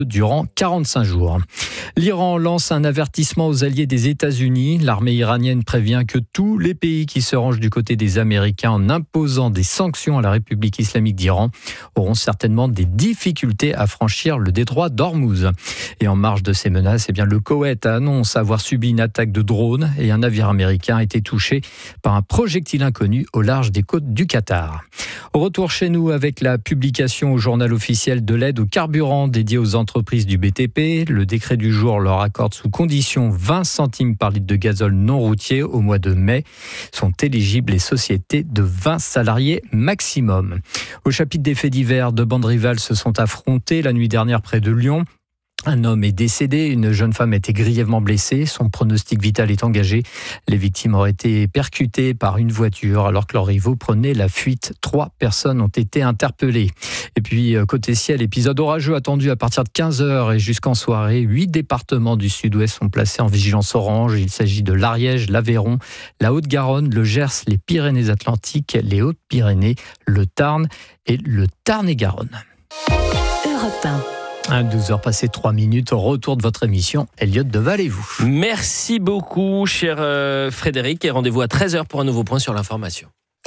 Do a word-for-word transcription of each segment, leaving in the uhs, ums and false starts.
durant quarante-cinq jours. L'Iran lance un avertissement aux alliés des États-Unis. L'armée iranienne prévient que tous les pays qui se rangent du côté des Américains en imposant des sanctions à la République islamique d'Iran auront certainement des difficultés à franchir le détroit d'Ormuz. Et en marge de ces menaces, eh bien, le Koweït annonce avoir subi une attaque de drone et un navire américain a été touché par un projectile inconnu au large des côtes du Qatar. Au retour chez nous avec la publication au journal officiel de l'aide au carburant dédiée aux entreprises du B T P. Le décret du jour leur accorde sous condition vingt centimes par litre de gazole non routier au mois de mai. Sont éligibles les sociétés de vingt salariés maximum. Au chapitre des faits divers, deux bandes rivales se sont affrontées la nuit dernière près de Lyon. Un homme est décédé, une jeune femme a été grièvement blessée, son pronostic vital est engagé. Les victimes auraient été percutées par une voiture alors que leurs rivaux prenaient la fuite. Trois personnes ont été interpellées. Et puis côté ciel, épisode orageux attendu à partir de quinze heures et jusqu'en soirée. Huit départements du sud-ouest sont placés en vigilance orange. Il s'agit de l'Ariège, l'Aveyron, la Haute-Garonne, le Gers, les Pyrénées-Atlantiques, les Hautes-Pyrénées, le Tarn et le Tarn-et-Garonne. Europe un. À douze heures passées trois minutes, au retour de votre émission, Elliott Deval et vous. Merci beaucoup, cher euh, Frédéric, et rendez-vous à treize heures pour un nouveau point sur l'information.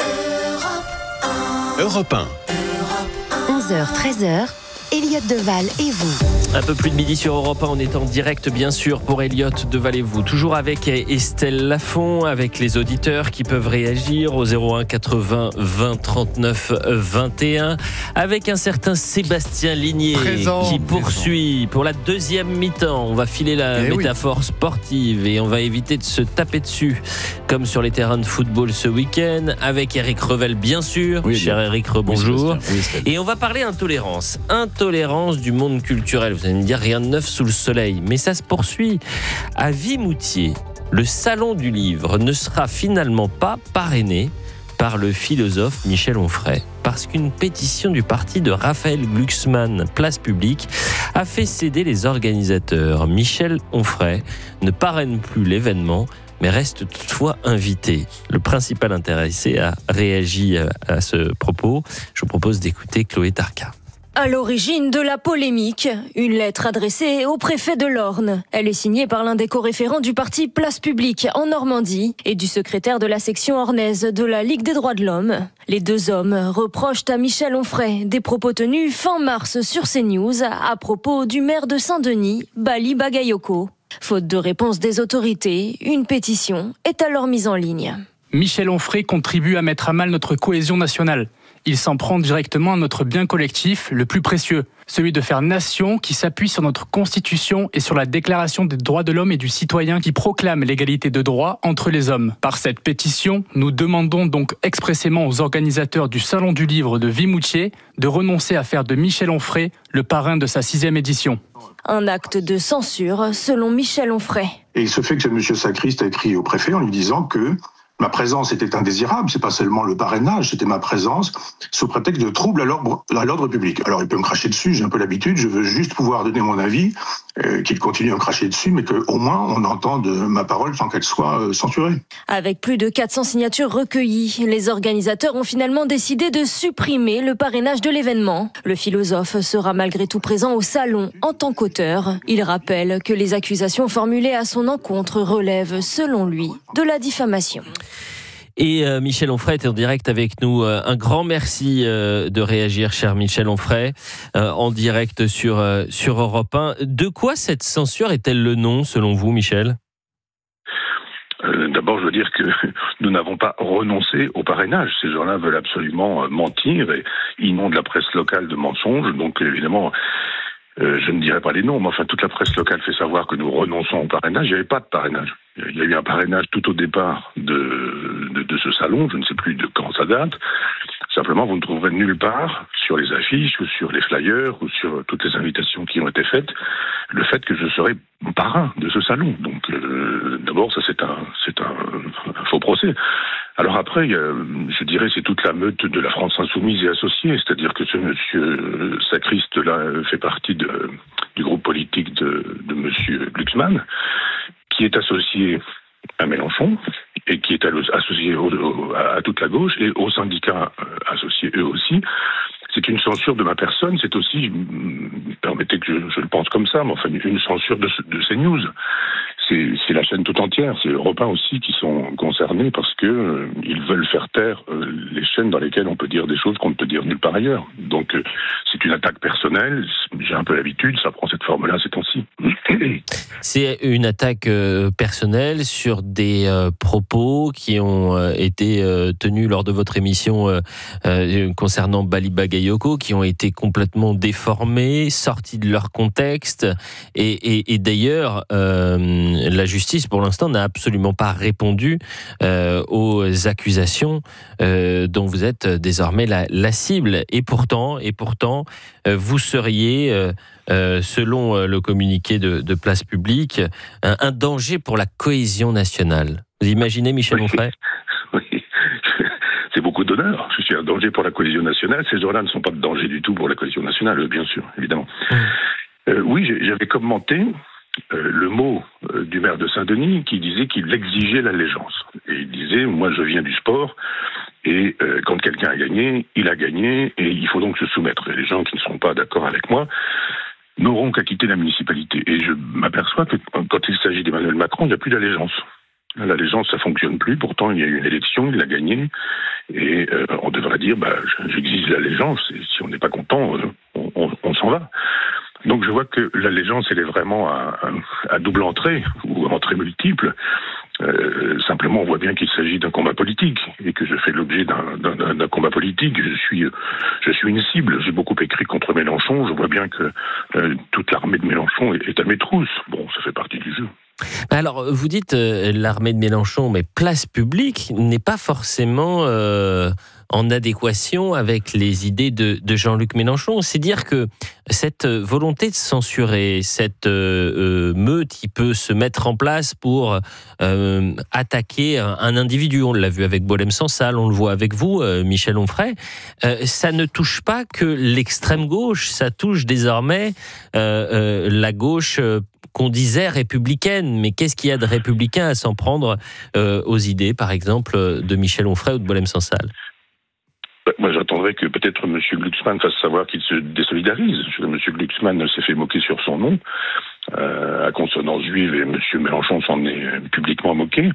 Europe un. onze heures, treize heures, Elliott Deval et vous. Un peu plus de midi sur Europe un, on est en direct bien sûr pour Elliott Deval et vous. Toujours avec Estelle Lafont, avec les auditeurs qui peuvent réagir au zéro un quatre-vingts vingt trente-neuf vingt et un. Avec un certain Sébastien Ligné Présent. qui poursuit pour la deuxième mi-temps. On va filer la eh métaphore oui. sportive et on va éviter de se taper dessus comme sur les terrains de football ce week-end. Avec Eric Revel bien sûr. Oui, Cher bien. Eric, rebonjour. Oui, Et on va parler intolérance. Intolérance du monde culturel. Vous allez me dire rien de neuf sous le soleil, mais ça se poursuit. À Vimoutier, le salon du livre ne sera finalement pas parrainé par le philosophe Michel Onfray, parce qu'une pétition du parti de Raphaël Glucksmann, Place Publique, a fait céder les organisateurs. Michel Onfray ne parraine plus l'événement, mais reste toutefois invité. Le principal intéressé a réagi à ce propos. Je vous propose d'écouter Chloé Tarka. À l'origine de la polémique, une lettre adressée au préfet de l'Orne. Elle est signée par l'un des co-référents du parti Place Publique en Normandie et du secrétaire de la section ornaise de la Ligue des droits de l'homme. Les deux hommes reprochent à Michel Onfray des propos tenus fin mars sur CNews à propos du maire de Saint-Denis, Bali Bagayoko. Faute de réponse des autorités, une pétition est alors mise en ligne. Michel Onfray contribue à mettre à mal notre cohésion nationale. Il s'en prend directement à notre bien collectif, le plus précieux, celui de faire nation qui s'appuie sur notre Constitution et sur la Déclaration des droits de l'homme et du citoyen qui proclame l'égalité de droits entre les hommes. Par cette pétition, nous demandons donc expressément aux organisateurs du Salon du Livre de Vimoutier de renoncer à faire de Michel Onfray le parrain de sa sixième édition. Un acte de censure selon Michel Onfray. Et il se fait que M. Sacriste a écrit au préfet en lui disant que ma présence était indésirable, c'est pas seulement le parrainage, c'était ma présence sous prétexte de trouble à l'ordre, à l'ordre public. Alors il peut me cracher dessus, j'ai un peu l'habitude, je veux juste pouvoir donner mon avis, euh, qu'il continue à me cracher dessus, mais qu'au moins on entende ma parole sans qu'elle soit euh, censurée. Avec plus de quatre cents signatures recueillies, les organisateurs ont finalement décidé de supprimer le parrainage de l'événement. Le philosophe sera malgré tout présent au salon en tant qu'auteur. Il rappelle que les accusations formulées à son encontre relèvent, selon lui, de la diffamation. Et euh, Michel Onfray est en direct avec nous. Euh, un grand merci euh, de réagir, cher Michel Onfray, euh, en direct sur, euh, sur Europe un. De quoi cette censure est-elle le nom, selon vous, Michel ? Euh, d'abord, je veux dire que nous n'avons pas renoncé au parrainage. Ces gens-là veulent absolument mentir et inondent la presse locale de mensonges. Donc, évidemment, euh, je ne dirai pas les noms, mais enfin, toute la presse locale fait savoir que nous renonçons au parrainage. Il n'y avait pas de parrainage. Il y a eu un parrainage tout au départ de, de, de ce salon. Je ne sais plus de quand ça date. Simplement, vous ne trouverez nulle part, sur les affiches ou sur les flyers ou sur toutes les invitations qui ont été faites, le fait que je serai parrain de ce salon. Donc, euh, d'abord, ça c'est un, c'est un, un faux procès. Alors après, euh, je dirais, c'est toute la meute de la France Insoumise et associée, c'est-à-dire que ce monsieur Sacriste-là fait partie de, du groupe politique de, de monsieur Glucksmann, qui est associé à Mélenchon et qui est associé au, au, à toute la gauche et aux syndicats associés eux aussi. c'est une censure de ma personne, c'est aussi, permettez que je, je le pense comme ça, mais enfin une censure de, de CNews. C'est, c'est la chaîne tout entière, c'est Europe un aussi qui sont concernés parce que euh, ils veulent faire taire euh, les chaînes dans lesquelles on peut dire des choses qu'on ne peut dire nulle part ailleurs. Donc euh, c'est une attaque personnelle, j'ai un peu l'habitude, ça prend cette forme-là ces temps-ci. C'est une attaque euh, personnelle sur des euh, propos qui ont euh, été euh, tenus lors de votre émission euh, euh, concernant Bali Bagayoko, qui ont été complètement déformés, sortis de leur contexte, et, et, et d'ailleurs euh, la justice pour l'instant n'a absolument pas répondu euh, aux accusations euh, dont vous êtes désormais la, la cible, et pourtant, et pourtant euh, vous seriez euh, Euh, selon euh, le communiqué de, de Place Publique, un, un danger pour la cohésion nationale. Vous imaginez, Michel Onfray ? Oui, c'est beaucoup d'honneur. Je suis un danger pour la cohésion nationale. Ces gens-là ne sont pas de danger du tout pour la cohésion nationale, bien sûr, évidemment. Mmh. Euh, oui, j'avais commenté euh, le mot euh, du maire de Saint-Denis qui disait qu'il exigeait l'allégeance. Et il disait, moi je viens du sport, et euh, quand quelqu'un a gagné, il a gagné, et il faut donc se soumettre. Et les gens qui ne seront pas d'accord avec moi n'auront qu'à quitter la municipalité. Et je m'aperçois que quand il s'agit d'Emmanuel Macron, il n'y a plus d'allégeance. L'allégeance, ça fonctionne plus. Pourtant, il y a eu une élection, il a gagné. Et euh, on devrait dire, bah, j'exige l'allégeance. Et si on n'est pas content, euh, on, on, on s'en va. Donc je vois que l'allégeance, elle est vraiment à, à double entrée, ou entrée multiple. Euh, simplement, on voit bien qu'il s'agit d'un combat politique et que je fais l'objet d'un, d'un, d'un combat politique. Je suis, je suis une cible. J'ai beaucoup écrit contre Mélenchon. Je vois bien que euh, toute l'armée de Mélenchon est, est à mes trousses. Bon, ça fait partie du jeu. Alors, vous dites euh, l'armée de Mélenchon, mais Place Publique n'est pas forcément euh, en adéquation avec les idées de, de Jean-Luc Mélenchon. C'est dire que cette volonté de censurer, cette euh, meute qui peut se mettre en place pour euh, attaquer un, un individu, on l'a vu avec Bolem-Sansal, on le voit avec vous, euh, Michel Onfray, euh, ça ne touche pas que l'extrême gauche, ça touche désormais euh, euh, la gauche euh, qu'on disait républicaine, mais qu'est-ce qu'il y a de républicain à s'en prendre euh, aux idées, par exemple, de Michel Onfray ou de Bolem-Sansal ? Moi, j'attendrais que peut-être M. Glucksmann fasse savoir qu'il se désolidarise. M. Glucksmann s'est fait moquer sur son nom, euh, à consonance juive, et M. Mélenchon s'en est publiquement moqué.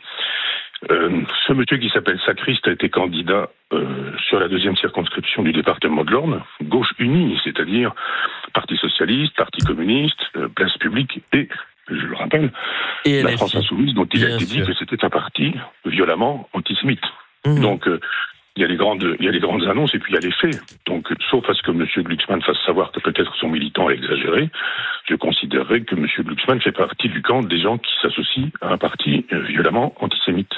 Euh, ce monsieur qui s'appelle Sacriste a été candidat euh, sur la deuxième circonscription du département de l'Orne, gauche unie, c'est-à-dire Parti socialiste, Parti communiste, euh, Place Publique et, je le rappelle, et la France insoumise, dont il a été dit que c'était un parti violemment antisémite. Mmh. Donc, euh, il y a les grandes, il y a les grandes annonces et puis il y a les faits. Donc, sauf à ce que M. Glucksmann fasse savoir que peut-être son militant a exagéré, je considérerais que M. Glucksmann fait partie du camp des gens qui s'associent à un parti euh, violemment antisémite.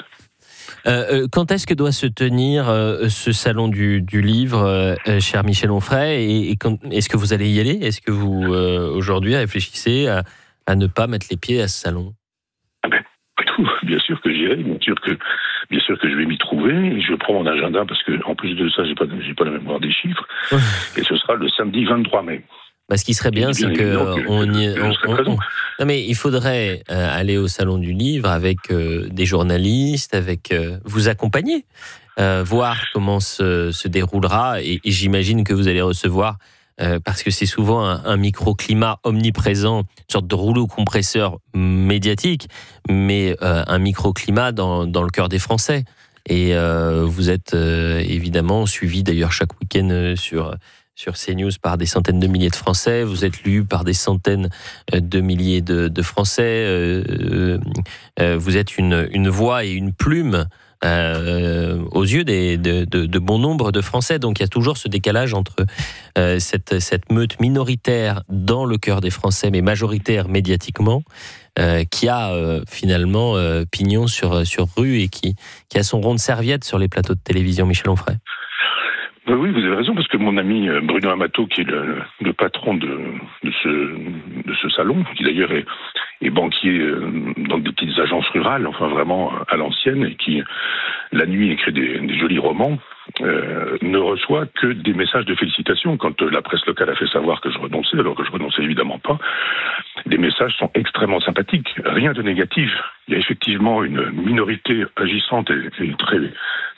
Euh, quand est-ce que doit se tenir euh, ce salon du, du livre, euh, cher Michel Onfray, et, et quand, est-ce que vous allez y aller ? Est-ce que vous, euh, aujourd'hui, réfléchissez à, à ne pas mettre les pieds à ce salon ? Ah ben, pas tout. Bien sûr que j'irai, bien sûr que, bien sûr que je vais m'y trouver. Je prends mon agenda parce que, en plus de ça, j'ai pas, j'ai pas la mémoire des chiffres. Et ce sera le samedi vingt-trois mai. Bah, ce qui serait bien, c'est que, que on y, on, on, on, non mais il faudrait euh, aller au salon du livre avec euh, des journalistes, avec euh, vous accompagner, euh, voir comment se, se déroulera, et, et j'imagine que vous allez recevoir, euh, parce que c'est souvent un, un microclimat omniprésent, une sorte de rouleau compresseur médiatique, mais euh, un microclimat dans, dans le cœur des Français. Et euh, vous êtes euh, évidemment suivi d'ailleurs chaque week-end sur sur CNews par des centaines de milliers de Français. Vous êtes lu par des centaines de milliers de, de Français. Euh, euh, vous êtes une, une voix et une plume euh, aux yeux des, de, de, de bon nombre de Français. Donc il y a toujours ce décalage entre euh, cette, cette meute minoritaire dans le cœur des Français, mais majoritaire médiatiquement, euh, qui a euh, finalement euh, pignon sur, sur rue et qui, qui a son rond de serviette sur les plateaux de télévision. Michel Onfray. Oui, vous avez raison, parce que mon ami Bruno Amato, qui est le, le patron de, de, ce, de ce salon, qui d'ailleurs est, est banquier dans des petites agences rurales, enfin vraiment à l'ancienne, et qui, la nuit, écrit des, des jolis romans, euh, ne reçoit que des messages de félicitations. Quand la presse locale a fait savoir que je renonçais, alors que je renonçais évidemment pas, les messages sont extrêmement sympathiques, rien de négatif. Il y a effectivement une minorité agissante et, et très,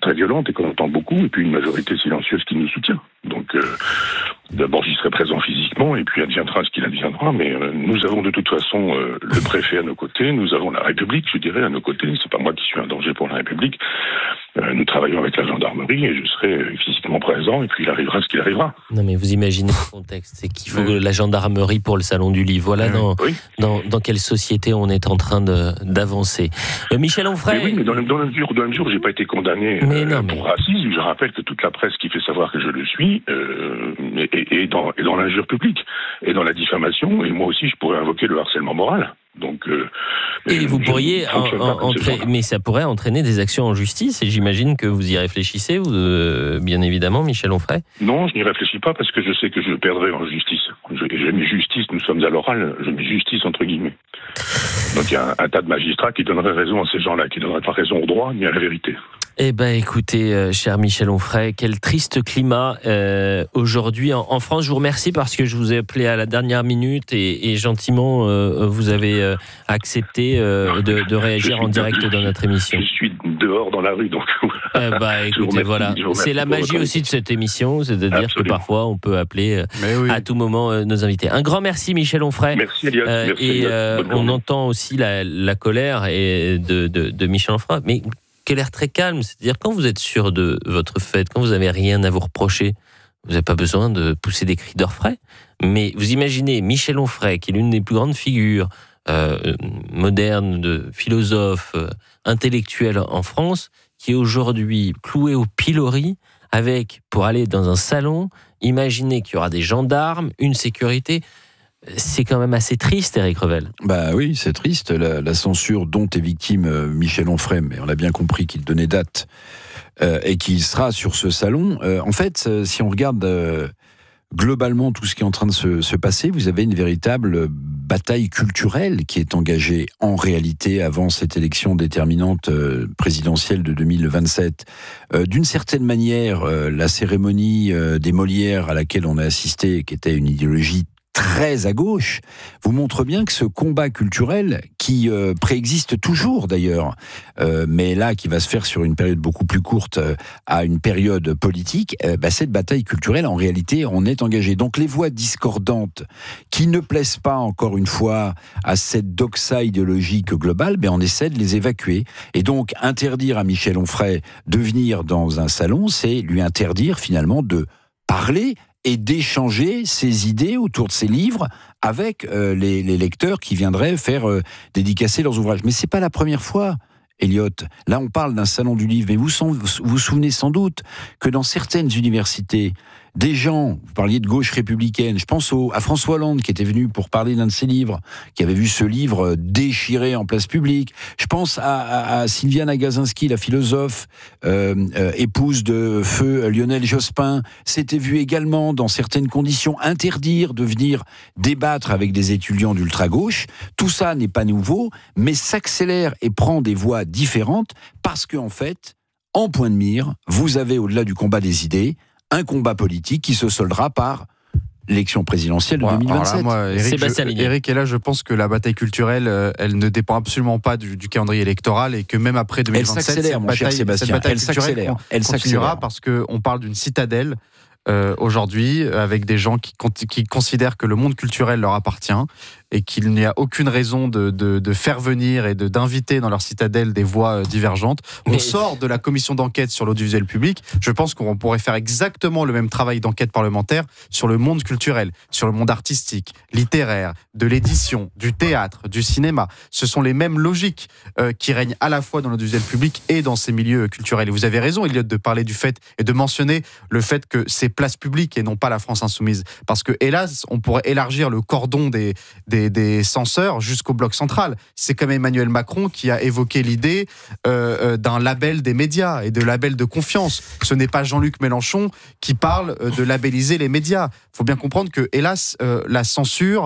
très violente et qu'on entend beaucoup, et puis une majorité silencieuse qui nous soutient. Donc, euh, d'abord, j'y serai présent physiquement, et puis adviendra ce qu'il adviendra, mais euh, nous avons de toute façon euh, le préfet à nos côtés, nous avons la République, je dirais, à nos côtés, c'est pas moi qui suis un danger pour la République, euh, nous travaillons avec la gendarmerie, et je serai physiquement présent, et puis il arrivera ce qu'il arrivera. Non mais vous imaginez le contexte, c'est qu'il faut oui. la gendarmerie pour le salon du livre, voilà oui. dans, oui. dans, dans quelle société on est en train de, d'avancer. Euh, Michel Onfray... Mais oui, mais dans la, dans la mesure, dans la mesure où j'ai pas été condamné euh, non, pour mais... racisme, je rappelle que toute la presse qui fait savoir que je le suis, Euh, et, et, dans, et dans l'injure publique, et dans la diffamation, et moi aussi je pourrais invoquer le harcèlement moral. Donc, euh, et vous pourriez, en, en, entra... mais ça pourrait entraîner des actions en justice, et j'imagine que vous y réfléchissez, vous, euh, bien évidemment, Michel Onfray. Non, je n'y réfléchis pas parce que je sais que je perdrai en justice. Je, je mets justice, nous sommes à l'oral, je mets justice entre guillemets. Donc il y a un, un tas de magistrats qui donneraient raison à ces gens-là, qui ne donneraient pas raison au droit ni à la vérité. Eh ben, écoutez, euh, cher Michel Onfray, quel triste climat euh, aujourd'hui en, en France. Je vous remercie parce que je vous ai appelé à la dernière minute et, et gentiment euh, vous avez euh, accepté euh, de, de réagir en direct dans notre émission. Je suis dehors dans la rue, donc. Eh ben, écoutez, voilà, c'est la magie aussi de cette émission, c'est-à-dire Absolument. que parfois on peut appeler euh, oui. à tout moment euh, nos invités. Un grand merci, Michel Onfray. Merci, Eliott. Euh, merci, et euh, on entend aussi la, la colère et de, de, de Michel Onfray, mais quel air très calme, c'est-à-dire quand vous êtes sûr de votre fait, quand vous n'avez rien à vous reprocher, vous n'avez pas besoin de pousser des cris d'orfraie. Mais vous imaginez Michel Onfray, qui est l'une des plus grandes figures euh, modernes, de philosophes, euh, intellectuels en France, qui est aujourd'hui cloué au pilori avec, pour aller dans un salon, imaginez qu'il y aura des gendarmes, une sécurité. C'est quand même assez triste, Éric Revel. Bah oui, c'est triste. La, la censure dont est victime euh, Michel Onfray, mais on a bien compris qu'il donnait date euh, et qu'il sera sur ce salon. Euh, en fait, euh, si on regarde euh, globalement tout ce qui est en train de se, se passer, vous avez une véritable bataille culturelle qui est engagée en réalité avant cette élection déterminante euh, présidentielle de deux mille vingt-sept. Euh, d'une certaine manière, euh, la cérémonie euh, des Molières à laquelle on a assisté, qui était une idéologie très à gauche, vous montre bien que ce combat culturel, qui euh, préexiste toujours d'ailleurs, euh, mais là qui va se faire sur une période beaucoup plus courte euh, à une période politique, euh, bah, cette bataille culturelle, en réalité, on est engagé. Donc les voix discordantes qui ne plaisent pas, encore une fois, à cette doxa idéologique globale, ben, on essaie de les évacuer. Et donc interdire à Michel Onfray de venir dans un salon, c'est lui interdire finalement de parler et d'échanger ses idées autour de ses livres avec euh, les, les lecteurs qui viendraient faire euh, dédicacer leurs ouvrages. Mais c'est pas la première fois, Eliott. Là, on parle d'un salon du livre, mais vous vous, vous souvenez sans doute que dans certaines universités, des gens, vous parliez de gauche républicaine, je pense au, à François Hollande qui était venu pour parler d'un de ses livres, qui avait vu ce livre déchiré en place publique. Je pense à, à, à Sylviane Agacinski, la philosophe, euh, euh, épouse de feu Lionel Jospin, s'était vue également, dans certaines conditions, interdire de venir débattre avec des étudiants d'ultra-gauche. Tout ça n'est pas nouveau, mais s'accélère et prend des voies différentes parce qu'en fait, en point de mire, vous avez, au-delà du combat des idées, un combat politique qui se soldera par l'élection présidentielle de ouais, deux mille vingt-sept. Là, moi, Éric, Sébastien je, Éric est là, je pense que la bataille culturelle, euh, elle ne dépend absolument pas du, du calendrier électoral et que même après deux mille vingt-sept, elle s'accélère, mon cher Sébastien. Cette bataille elle culturelle s'accélère. Elle continuera parce qu'on parle d'une citadelle euh, aujourd'hui avec des gens qui, qui considèrent que le monde culturel leur appartient et qu'il n'y a aucune raison de, de, de faire venir et de, d'inviter dans leur citadelle des voix divergentes. On Mais... sort de la commission d'enquête sur l'audiovisuel public. Je pense qu'on pourrait faire exactement le même travail d'enquête parlementaire sur le monde culturel, sur le monde artistique, littéraire, de l'édition, du théâtre, du cinéma. Ce sont les mêmes logiques euh, qui règnent à la fois dans l'audiovisuel public et dans ces milieux culturels. Et vous avez raison, Eliott, de parler du fait et de mentionner le fait que c'est place publique et non pas la France insoumise. Parce que, hélas, on pourrait élargir le cordon des, des des censeurs jusqu'au bloc central. C'est comme Emmanuel Macron qui a évoqué l'idée euh, d'un label des médias et de label de confiance. Ce n'est pas Jean-Luc Mélenchon qui parle de labelliser les médias. Il faut bien comprendre que, hélas, euh, la censure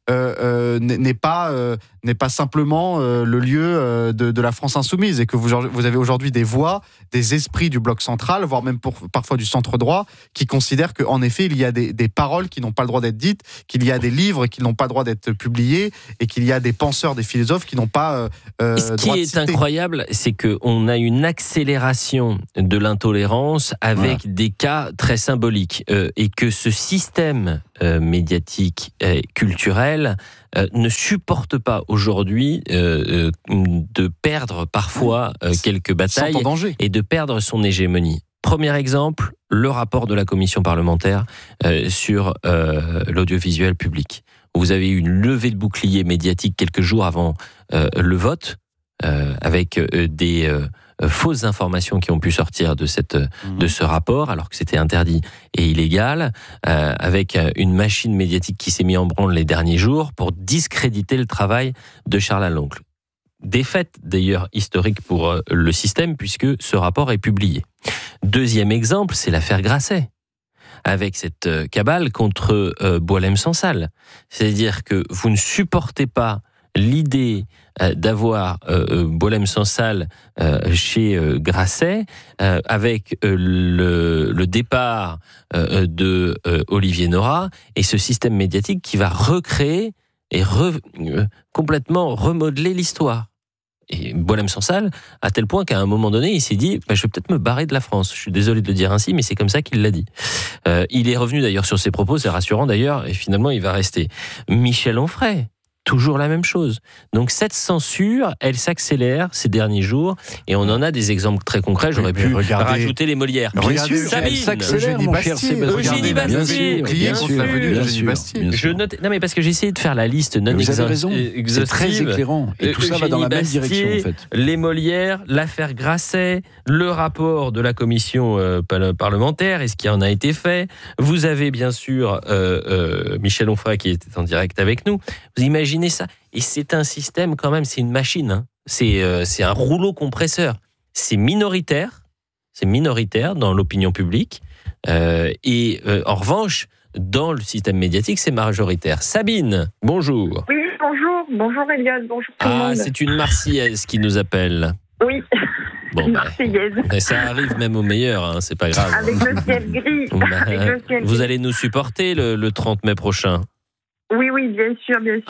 euh, euh, n'est pas euh, n'est pas simplement euh, le lieu euh, de, de la France insoumise, et que vous, vous avez aujourd'hui des voix, des esprits du bloc central, voire même pour, parfois du centre droit, qui considèrent qu'en effet il y a des, des paroles qui n'ont pas le droit d'être dites, qu'il y a des livres qui n'ont pas le droit d'être publiés, et qu'il y a des penseurs, des philosophes qui n'ont pas euh, Ce qui droit de est citer. incroyable, c'est qu'on a une accélération de l'intolérance avec Voilà. des cas très symboliques, euh, et que ce système euh, médiatique et culturel euh, ne supporte pas aujourd'hui euh, euh, de perdre parfois euh, quelques batailles Sont en danger. et de perdre son hégémonie. Premier exemple, le rapport de la commission parlementaire euh, sur euh, l'audiovisuel public. Vous avez eu une levée de bouclier médiatique quelques jours avant euh, le vote, euh, avec euh, des euh, fausses informations qui ont pu sortir de, cette, mmh. de ce rapport, alors que c'était interdit et illégal, euh, avec une machine médiatique qui s'est mise en branle les derniers jours pour discréditer le travail de Charles Loncle. Défaite d'ailleurs historique pour euh, le système, puisque ce rapport est publié. Deuxième exemple, c'est l'affaire Grasset, avec cette euh, cabale contre euh, Boualem-Sansal. C'est-à-dire que vous ne supportez pas l'idée euh, d'avoir euh, Boualem-Sansal euh, chez euh, Grasset, euh, avec euh, le, le départ euh, de euh, Olivier Nora, et ce système médiatique qui va recréer et re, euh, complètement remodeler l'histoire. Et Boualem-Sansal, à tel point qu'à un moment donné, il s'est dit bah, « je vais peut-être me barrer de la France ». Je suis désolé de le dire ainsi, mais c'est comme ça qu'il l'a dit. Euh, il est revenu d'ailleurs sur ses propos, c'est rassurant d'ailleurs, et finalement il va rester. Michel Onfray, toujours la même chose. Donc cette censure, elle s'accélère ces derniers jours, et on en a des exemples très concrets. J'aurais mais pu regardez, rajouter les Molières. Regardez, Sabine, elle s'accélère, mon cher Sébastien. Eugénie Bastier, bien sûr, bien sûr, bien sûr, bien sûr. Je note, non mais parce que j'ai essayé de faire la liste non Vous avez raison, exhaustive. c'est très éclairant, et tout ça va dans la même direction en fait. Les Molières, l'affaire Grasset, le rapport de la commission euh, parlementaire et ce qui en a été fait. Vous avez bien sûr euh, euh, Michel Onfray qui était en direct avec nous. Vous imaginez ça? Et c'est un système quand même, c'est une machine, hein. c'est, euh, c'est un rouleau compresseur. C'est minoritaire, c'est minoritaire dans l'opinion publique, euh, et euh, en revanche, dans le système médiatique, c'est majoritaire. Sabine, bonjour. Oui, bonjour, bonjour Eliott, bonjour tout le Ah, monde. c'est une Marseillaise qui nous appelle. Oui, Bon, une bah, Marseillaise. ça arrive même au meilleur, hein, c'est pas grave. Avec le ciel gris. Bah, Avec le ciel vous gris. allez nous supporter le, le trente mai prochain. Oui, oui, bien sûr, bien sûr.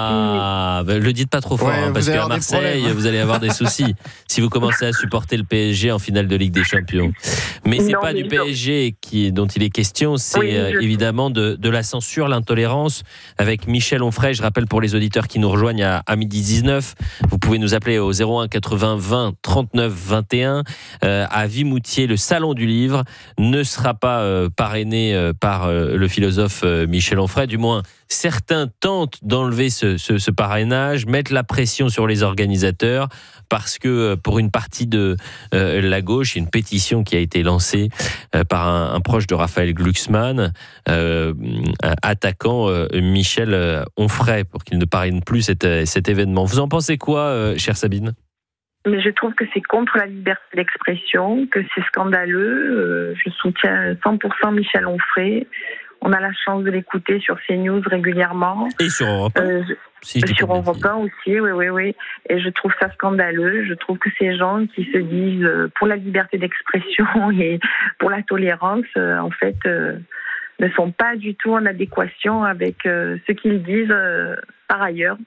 Ah, bah, le dites pas trop fort, Ouais, hein, vous parce allez qu'à avoir des Marseille, problèmes. vous allez avoir des soucis si vous commencez à supporter le P S G en finale de Ligue des Champions. Mais c'est Non, pas mais du non. P S G qui, dont il est question, c'est Oui, euh, je- évidemment de, de la censure, l'intolérance, avec Michel Onfray. Je rappelle pour les auditeurs qui nous rejoignent à, à midi dix-neuf, vous pouvez nous appeler au zéro un quatre-vingts vingt trente-neuf vingt et un. Euh, à Vimoutier, le salon du livre ne sera pas euh, parrainé euh, par euh, le philosophe euh, Michel Onfray, du moins certains tentent d'enlever ce, ce, ce parrainage, mettent la pression sur les organisateurs, parce que euh, pour une partie de euh, la gauche, il y a une pétition qui a été lancée euh, par un, un proche de Raphaël Glucksmann, euh, attaquant euh, Michel euh, Onfray pour qu'il ne parraine plus cet, cet événement. Vous en pensez quoi, euh, chère Sabine ? Mais je trouve que c'est contre la liberté d'expression, que c'est scandaleux. Euh, je soutiens cent pour cent Michel Onfray. On a la chance de l'écouter sur CNews régulièrement. Et sur Europe un, Euh, je- si je dis Sur pas de Europe bêtises. un aussi, oui, oui, oui. Et je trouve ça scandaleux. Je trouve que ces gens qui se disent euh, pour la liberté d'expression et pour la tolérance, euh, en fait, euh, ne sont pas du tout en adéquation avec euh, ce qu'ils disent euh, par ailleurs.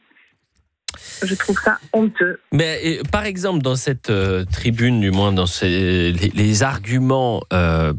Je trouve ça honteux. Mais et, par exemple, dans cette euh, tribune, du moins dans ces, les, les arguments euh,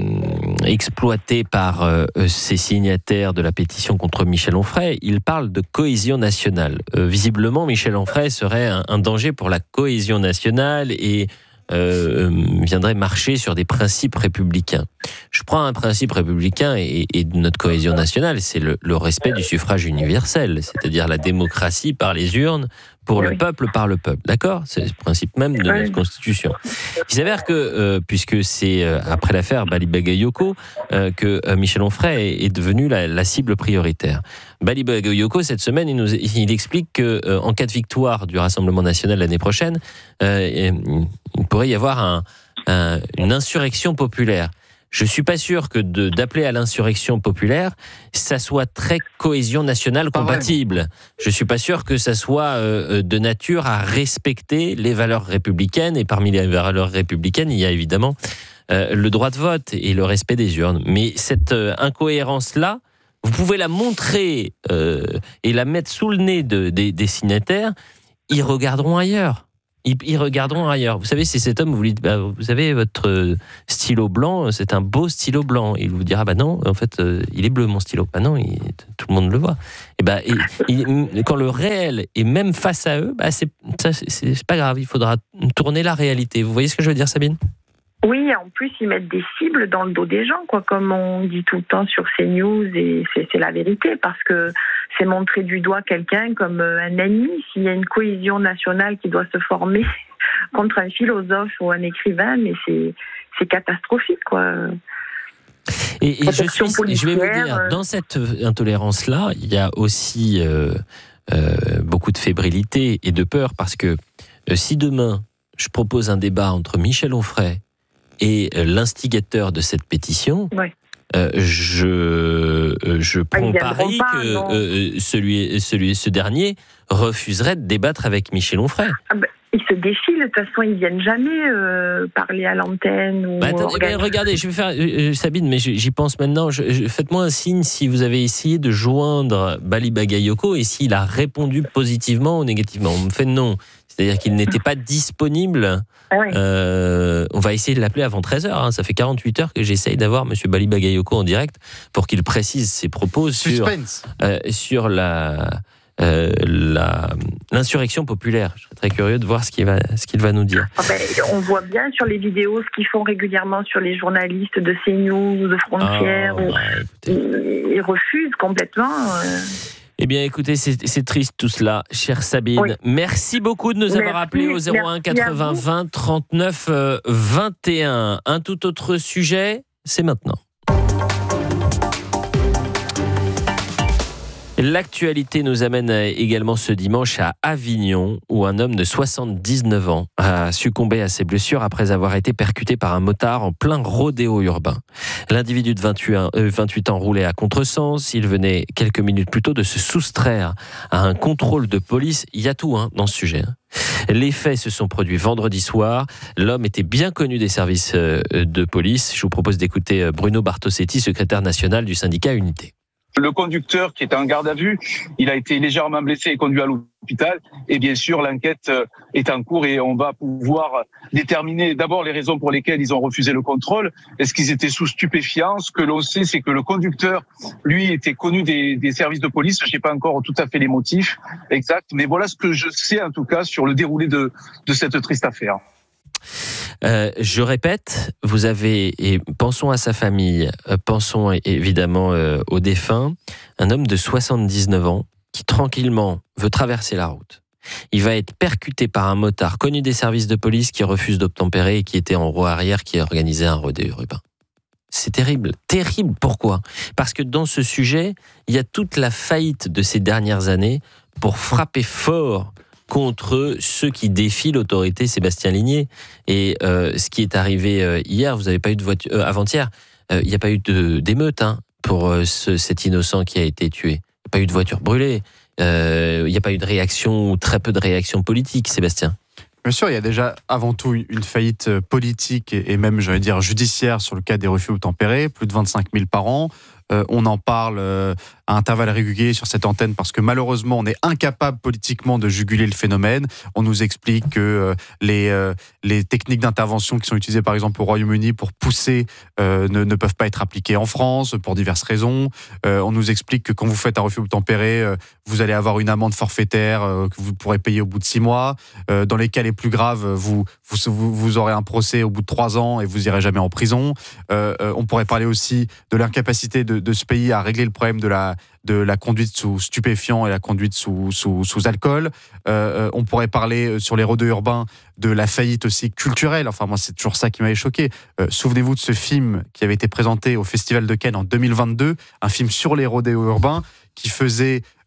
exploités par euh, ces signataires de la pétition contre Michel Onfray, ils parlent de cohésion nationale. Euh, visiblement, Michel Onfray serait un, un danger pour la cohésion nationale et euh, viendrait marcher sur des principes républicains. Je prends un principe républicain et, et de notre cohésion nationale, c'est le, le respect du suffrage universel, c'est-à-dire la démocratie par les urnes, pour Oui. le peuple, par le peuple. D'accord ? C'est le principe même de Oui. notre Constitution. Il s'avère que, euh, puisque c'est euh, après l'affaire Bali Bagayoko, euh, que euh, Michel Onfray est, est devenu la, la cible prioritaire. Bali Bagayoko, cette semaine, il, nous, il explique que euh, en cas de victoire du Rassemblement national l'année prochaine, euh, il pourrait y avoir un, un, une insurrection populaire. je suis pas sûr que de, d'appeler à l'insurrection populaire, ça soit très cohésion nationale compatible. Je suis pas sûr que ça soit euh, de nature à respecter les valeurs républicaines. Et parmi les valeurs républicaines, il y a évidemment euh, le droit de vote et le respect des urnes. Mais cette euh, incohérence-là, vous pouvez la montrer euh, et la mettre sous le nez de, des, des signataires. Ils regarderont ailleurs. Ils, ils regarderont ailleurs. Vous savez, c'est cet homme, vous lui dites, bah, vous savez, votre stylo blanc, c'est un beau stylo blanc. Il vous dira, bah non, en fait, euh, il est bleu, mon stylo. Bah non, il, tout le monde le voit. Et bah, il, il, quand le réel est même face à eux, bah, c'est, ça, c'est, c'est pas grave, il faudra tourner la réalité. Vous voyez ce que je veux dire, Sabine ? Oui, en plus, ils mettent des cibles dans le dos des gens, quoi, comme on dit tout le temps sur CNews, et c'est, c'est la vérité, parce que c'est montrer du doigt quelqu'un comme un ennemi. S'il y a une cohésion nationale qui doit se former contre un philosophe ou un écrivain, mais c'est, c'est catastrophique, quoi. Et, et je, suis, je vais vous dire, dans cette intolérance-là, il y a aussi euh, euh, beaucoup de fébrilité et de peur, parce que euh, si demain, je propose un débat entre Michel Onfray et l'instigateur de cette pétition, ouais. euh, je, je prends pari que euh, celui, celui, ce dernier refuserait de débattre avec Michel Onfray. Ah bah, ils se défilent, de toute façon, ils ne viennent jamais euh, parler à l'antenne. Ou bah, attendez, bah, regardez, je vais faire, euh, Sabine, mais j'y pense maintenant, je, je, faites-moi un signe si vous avez essayé de joindre Bali Bagayoko et s'il a répondu positivement ou négativement. On me fait non. C'est-à-dire qu'il n'était pas disponible. Ah ouais. euh, on va essayer de l'appeler avant treize heures. Hein. Ça fait quarante-huit heures que j'essaye d'avoir M. Bali Bagayoko en direct pour qu'il précise ses propos sur, euh, sur la, euh, la, l'insurrection populaire. Je serais très curieux de voir ce qu'il va, ce qu'il va nous dire. Ah ben, on voit bien sur les vidéos ce qu'ils font régulièrement sur les journalistes de CNews ou de Frontières. Oh, bah, ils, ils refusent complètement. Euh... Eh bien, écoutez, c'est, c'est triste tout cela, chère Sabine. Oui. Merci beaucoup de nous avoir merci, appelés au zéro un quatre-vingts vingt trente-neuf vingt et un. Un tout autre sujet, c'est maintenant. L'actualité nous amène également ce dimanche à Avignon, où un homme de soixante-dix-neuf ans a succombé à ses blessures après avoir été percuté par un motard en plein rodéo urbain. L'individu de vingt-huit ans roulait à contresens. Il venait quelques minutes plus tôt de se soustraire à un contrôle de police. Il y a tout hein, dans ce sujet. Les faits se sont produits vendredi soir. L'homme était bien connu des services de police. Je vous propose d'écouter Bruno Bartosetti, secrétaire national du syndicat Unité. Le conducteur qui était en garde à vue, il a été légèrement blessé et conduit à l'hôpital. Et bien sûr, l'enquête est en cours et on va pouvoir déterminer d'abord les raisons pour lesquelles ils ont refusé le contrôle. Est-ce qu'ils étaient sous stupéfiants ? Ce que l'on sait, c'est que le conducteur, lui, était connu des, des services de police. Je n'ai pas encore tout à fait les motifs exacts, mais voilà ce que je sais en tout cas sur le déroulé de, de cette triste affaire. Euh, je répète, vous avez, et pensons à sa famille, euh, pensons évidemment euh, aux défunts, un homme de soixante-dix-neuf ans qui tranquillement veut traverser la route. Il va être percuté par un motard connu des services de police qui refuse d'obtempérer et qui était en roue arrière, qui organisait un rodéo urbain. C'est terrible, terrible. Pourquoi ? Parce que dans ce sujet, il y a toute la faillite de ces dernières années pour frapper fort contre ceux qui défient l'autorité Sébastien Ligné. Et euh, ce qui est arrivé euh, hier, vous n'avez pas eu de voiture, euh, avant-hier, il euh, n'y a pas eu de, d'émeute hein, pour euh, ce, cet innocent qui a été tué. Il n'y a pas eu de voiture brûlée. Il euh, n'y a pas eu de réaction, ou très peu de réaction politique, Sébastien. Bien sûr, il y a déjà avant tout une faillite politique et même, j'allais dire, judiciaire sur le cas des refus obtempérés, plus de vingt-cinq mille par an. Euh, on en parle euh, à intervalles réguliers sur cette antenne parce que malheureusement, on est incapable politiquement de juguler le phénomène. On nous explique que euh, les, euh, les techniques d'intervention qui sont utilisées par exemple au Royaume-Uni pour pousser euh, ne, ne peuvent pas être appliquées en France pour diverses raisons. Euh, on nous explique que quand vous faites un refus obtempéré, euh, vous allez avoir une amende forfaitaire euh, que vous pourrez payer au bout de six mois. Euh, dans les cas les plus graves, vous, vous, vous aurez un procès au bout de trois ans et vous irez jamais en prison. Euh, euh, on pourrait parler aussi de l'incapacité de de ce pays à régler le problème de la, de la conduite sous stupéfiants et la conduite sous, sous, sous alcool. Euh, on pourrait parler sur les rodéos urbains de la faillite aussi culturelle. Enfin, moi, c'est toujours ça qui m'avait choqué. Euh, souvenez-vous de ce film qui avait été présenté au Festival de Cannes en deux mille vingt-deux, un film sur les rodéos urbains qui faisait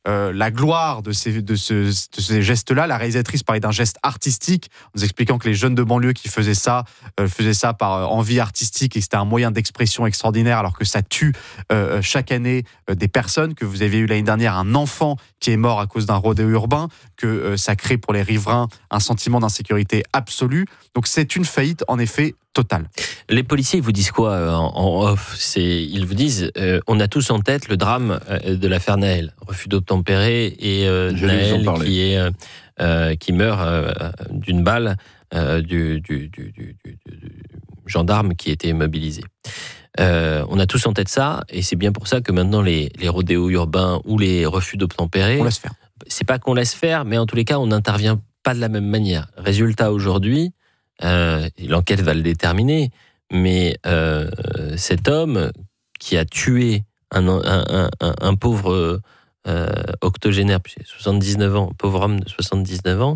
euh, la gloire de ces, de, ce, de ces gestes-là. La réalisatrice parlait d'un geste artistique, en nous expliquant que les jeunes de banlieue qui faisaient ça, euh, faisaient ça par euh, envie artistique et que c'était un moyen d'expression extraordinaire, alors que ça tue euh, chaque année euh, des personnes, que vous avez eu l'année dernière un enfant qui est mort à cause d'un rodéo urbain, que euh, ça crée pour les riverains un sentiment d'insécurité absolue. Donc c'est une faillite, en effet, totale. Les policiers, ils vous disent quoi euh, en, en off? C'est, ils vous disent, euh, on a tous en tête le drame euh, de l'affaire Nahel, refus d'obtempérer, et euh, Nahel qui, est, euh, euh, qui meurt euh, d'une balle euh, du, du, du, du, du, du gendarme qui était mobilisé. Euh, on a tous en tête ça, et c'est bien pour ça que maintenant les, les rodéos urbains ou les refus d'obtempérer, on laisse faire. C'est pas qu'on laisse faire, mais en tous les cas, on n'intervient pas de la même manière. Résultat aujourd'hui, euh, l'enquête va le déterminer, mais euh, cet homme qui a tué un, un, un, un pauvre euh, octogénaire, soixante-dix-neuf ans, pauvre homme de soixante-dix-neuf ans,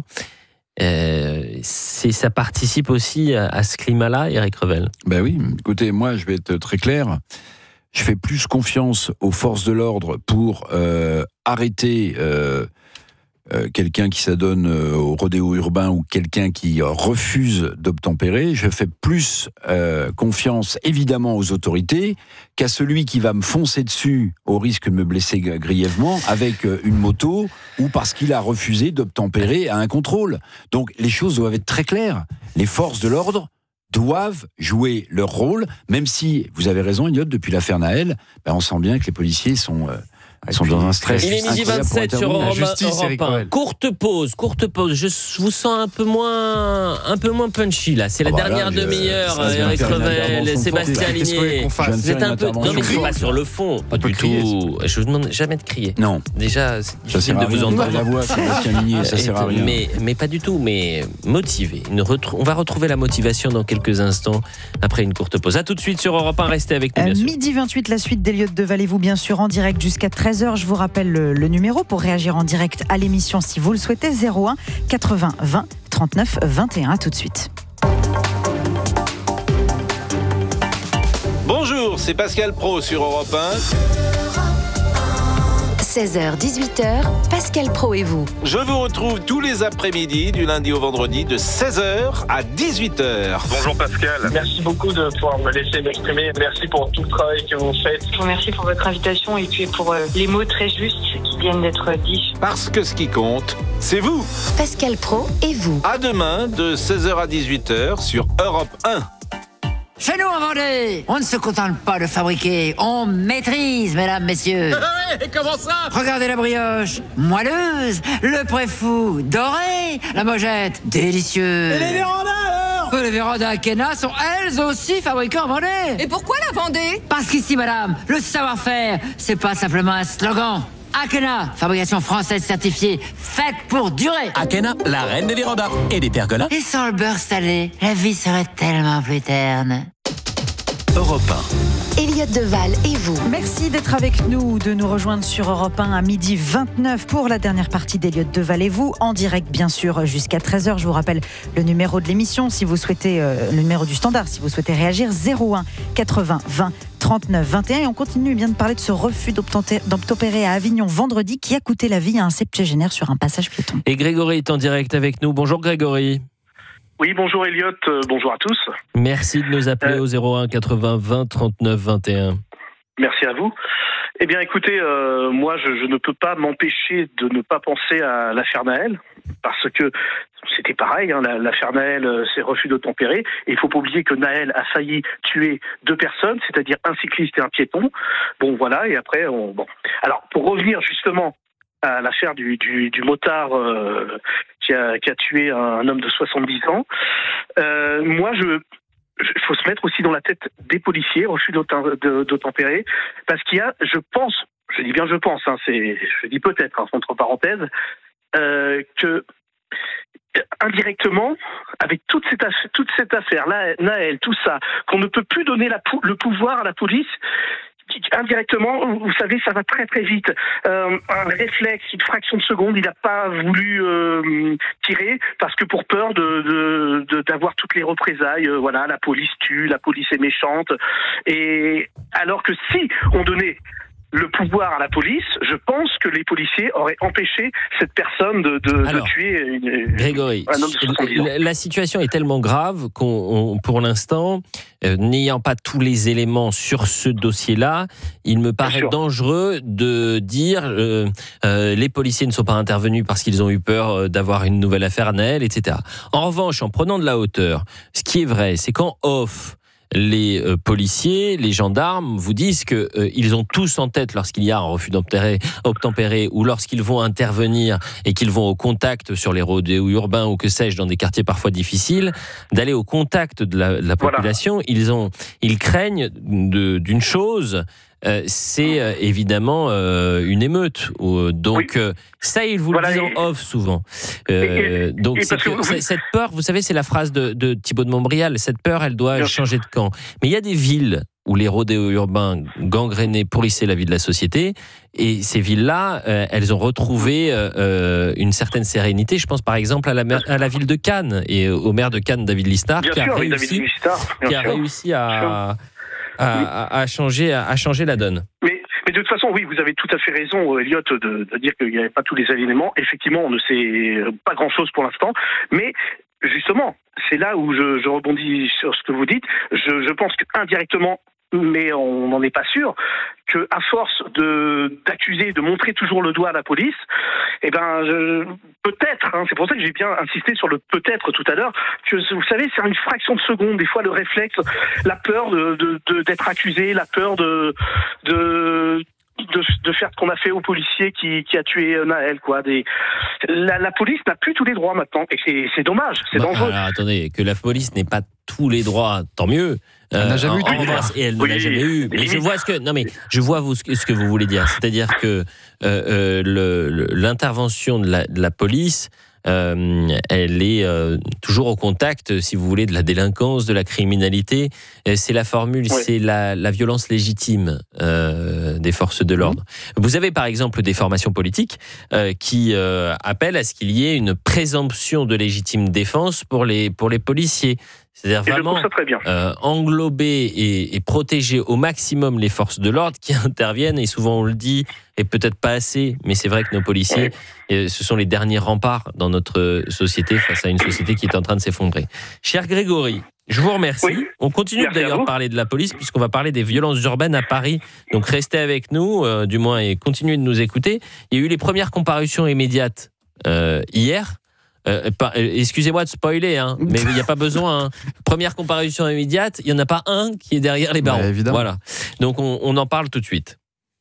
euh, c'est, ça participe aussi à, à ce climat-là, Éric Revel. Ben oui, écoutez, moi je vais être très clair. Je fais plus confiance aux forces de l'ordre pour euh, arrêter euh, euh, quelqu'un qui s'adonne euh, au rodéo urbain ou quelqu'un qui euh, refuse d'obtempérer. Je fais plus euh, confiance évidemment aux autorités qu'à celui qui va me foncer dessus au risque de me blesser grièvement avec euh, une moto ou parce qu'il a refusé d'obtempérer à un contrôle. Donc les choses doivent être très claires. Les forces de l'ordre doivent jouer leur rôle, même si, vous avez raison, Elliot, depuis l'affaire Nahel, ben on sent bien que les policiers sont... Euh, Ils sont dans un stress. Il est midi vingt-sept sur Europe un. Courte pause, courte pause. Je vous sens un peu moins, un peu moins punchy là. C'est la oh dernière bah là, demi-heure. Éric Revel, Sébastien Ligné. Vous êtes un peu. Non mais c'est pas sur le fond, pas du tout. Je vous demande jamais de crier. Non. Déjà, c'est difficile de vous entendre. La voix, Sébastien Ligné, ça sert à rien. Mais, mais pas du tout. Mais motivé. Une retro... On va retrouver la motivation dans quelques instants après une courte pause. À tout de suite sur Europe un. Restez avec nous. Bien sûr. Midi vingt-huit, la suite d'Elliot Deval et vous, bien sûr, en direct jusqu'à treize heures. Je vous rappelle le, le numéro pour réagir en direct à l'émission si vous le souhaitez, zéro un quatre-vingts vingt trente-neuf vingt et un. À tout de suite. Bonjour, c'est Pascal Pro sur Europe un. seize heures dix-huit heures, Pascal Pro et vous. Je vous retrouve tous les après-midi du lundi au vendredi de seize heures à dix-huit heures. Bonjour Pascal, merci beaucoup de pouvoir me laisser m'exprimer. Merci pour tout le travail que vous faites. Je vous remercie pour votre invitation et puis pour euh, les mots très justes qui viennent d'être dits. Parce que ce qui compte, c'est vous. Pascal Pro et vous. À demain de seize heures à dix-huit heures sur Europe un. Chez nous en Vendée, on ne se contente pas de fabriquer, on maîtrise, mesdames, messieurs. Et comment ça? Regardez la brioche, moelleuse, le préfou, doré, la mojette, délicieux. Et les vérandas alors? Les vérandas Akena sont elles aussi fabriquées en Vendée. Et pourquoi la Vendée? Parce qu'ici, madame, le savoir-faire, c'est pas simplement un slogan. Akena, fabrication française certifiée, faite pour durer. Akena, la reine des vérandas et des pergolas. Et sans le beurre salé, la vie serait tellement plus terne. Europe un. Elliot Deval et vous. Merci d'être avec nous, de nous rejoindre sur Europe un à midi vingt-neuf pour la dernière partie d'Elliot Deval et vous, en direct bien sûr jusqu'à treize heures. Je vous rappelle le numéro de l'émission si vous souhaitez, euh, le numéro du standard si vous souhaitez réagir, zéro un quatre-vingts vingt trente-neuf vingt et un. Et on continue bien de parler de ce refus d'obtempérer à Avignon vendredi qui a coûté la vie à un septuagénaire sur un passage piéton. Et Grégory est en direct avec nous. Bonjour Grégory. Oui, bonjour Elliot, euh, bonjour à tous. Merci de nous appeler euh, au zéro un quatre-vingts vingt trente-neuf vingt et un. Merci à vous. Eh bien écoutez, euh, moi je, je ne peux pas m'empêcher de ne pas penser à l'affaire Nahel, parce que c'était pareil, hein, l'affaire Nahel, c'est refus d'obtempérer, et il ne faut pas oublier que Nahel a failli tuer deux personnes, c'est-à-dire un cycliste et un piéton. Bon voilà, et après, on, bon. Alors pour revenir justement à l'affaire du, du, du motard euh, qui, a, qui a tué un, un homme de soixante-dix ans, euh, moi je... Il faut se mettre aussi dans la tête des policiers, refus d'obtempérer, parce qu'il y a, je pense, je dis bien je pense, hein, c'est, je dis peut-être, hein, entre parenthèses, euh, que indirectement, avec toute cette affaire, toute cette affaire, là, Nahel, tout ça, qu'on ne peut plus donner la, le pouvoir à la police. Indirectement, vous savez, ça va très très vite. Euh, un réflexe, une fraction de seconde, il n'a pas voulu euh, tirer parce que pour peur de, de, de d'avoir toutes les représailles. Euh, voilà, la police tue, la police est méchante. Et alors que si on donnait le pouvoir à la police, je pense que les policiers auraient empêché cette personne de, de, Alors, de tuer une, Grégory, un homme de soixante-dix ans. la, la situation est tellement grave qu'on, on, pour l'instant, euh, n'ayant pas tous les éléments sur ce dossier-là, il me paraît dangereux de dire euh, euh, les policiers ne sont pas intervenus parce qu'ils ont eu peur d'avoir une nouvelle affaire à Naël, et cetera. En revanche, en prenant de la hauteur, ce qui est vrai, c'est qu'en off, les euh, policiers, les gendarmes vous disent que euh, ils ont tous en tête, lorsqu'il y a un refus d'obtempérer, obtempérer, ou lorsqu'ils vont intervenir et qu'ils vont au contact sur les rodéos urbains ou que sais-je, dans des quartiers parfois difficiles, d'aller au contact de la, de la population. Voilà. Ils ont, ils craignent de, d'une chose. Euh, c'est euh, évidemment euh, une émeute. Euh, donc oui. euh, ça, ils vous voilà, le disent en off souvent. Euh, et, et, donc et c'est que, que, cette peur, vous savez, c'est la phrase de, de Thibaut de Montbrial, cette peur, elle doit Bien changer sûr. de camp. Mais il y a des villes où les rodéos urbains gangrénés pourrissaient la vie de la société, et ces villes-là, euh, elles ont retrouvé euh, une certaine sérénité. Je pense par exemple à la, à la ville de Cannes, et au maire de Cannes, David Listard, Bien qui sûr, a réussi, David Listard, qui a réussi à... À, à, à, changer, à, à changer la donne. Mais, mais de toute façon, oui, vous avez tout à fait raison, Elliot, de, de dire qu'il n'y avait pas tous les éléments. Effectivement, on ne sait pas grand-chose pour l'instant, mais justement, c'est là où je, je rebondis sur ce que vous dites. Je, je pense qu'indirectement, mais on n'en est pas sûr, que à force de d'accuser, de montrer toujours le doigt à la police, eh ben je, peut-être, hein, c'est pour ça que j'ai bien insisté sur le peut-être tout à l'heure, que vous savez, c'est une fraction de seconde, des fois le réflexe, la peur de, de, de d'être accusé, la peur de de De, de faire ce qu'on a fait au policier qui, qui a tué Naël, quoi. Des, la, la police n'a plus tous les droits maintenant, et c'est, c'est dommage, c'est bah, dangereux. Alors attendez, que la police n'ait pas tous les droits, tant mieux. Elle euh, n'a jamais en, eu tous les droits. Et elle oui, ne l'a jamais eu. Mais je vois ce que non mais je vois vous ce que, ce que vous voulez dire. C'est-à-dire que euh, euh, le, le, l'intervention de la, de la police. Euh, elle est euh, toujours au contact, si vous voulez, de la délinquance, de la criminalité. Euh, c'est la formule, oui. c'est la, la violence légitime euh, des forces de l'ordre. Mmh. Vous avez par exemple des formations politiques euh, qui euh, appellent à ce qu'il y ait une présomption de légitime défense pour les, pour les policiers. C'est-à-dire et vraiment euh, englober et, et protéger au maximum les forces de l'ordre qui interviennent, et souvent on le dit, et peut-être pas assez, mais c'est vrai que nos policiers, oui. ce sont les derniers remparts dans notre société face à une société qui est en train de s'effondrer. Cher Grégory, je vous remercie. Oui. On continue Merci d'ailleurs de parler de la police, puisqu'on va parler des violences urbaines à Paris. Donc restez avec nous, euh, du moins, et continuez de nous écouter. Il y a eu les premières comparutions immédiates euh, hier. Euh, pas, excusez-moi de spoiler, hein, mais il n'y a pas besoin. Hein. Première comparution immédiate, il n'y en a pas un qui est derrière les barreaux. Bah, voilà. Donc on, on en parle tout de suite.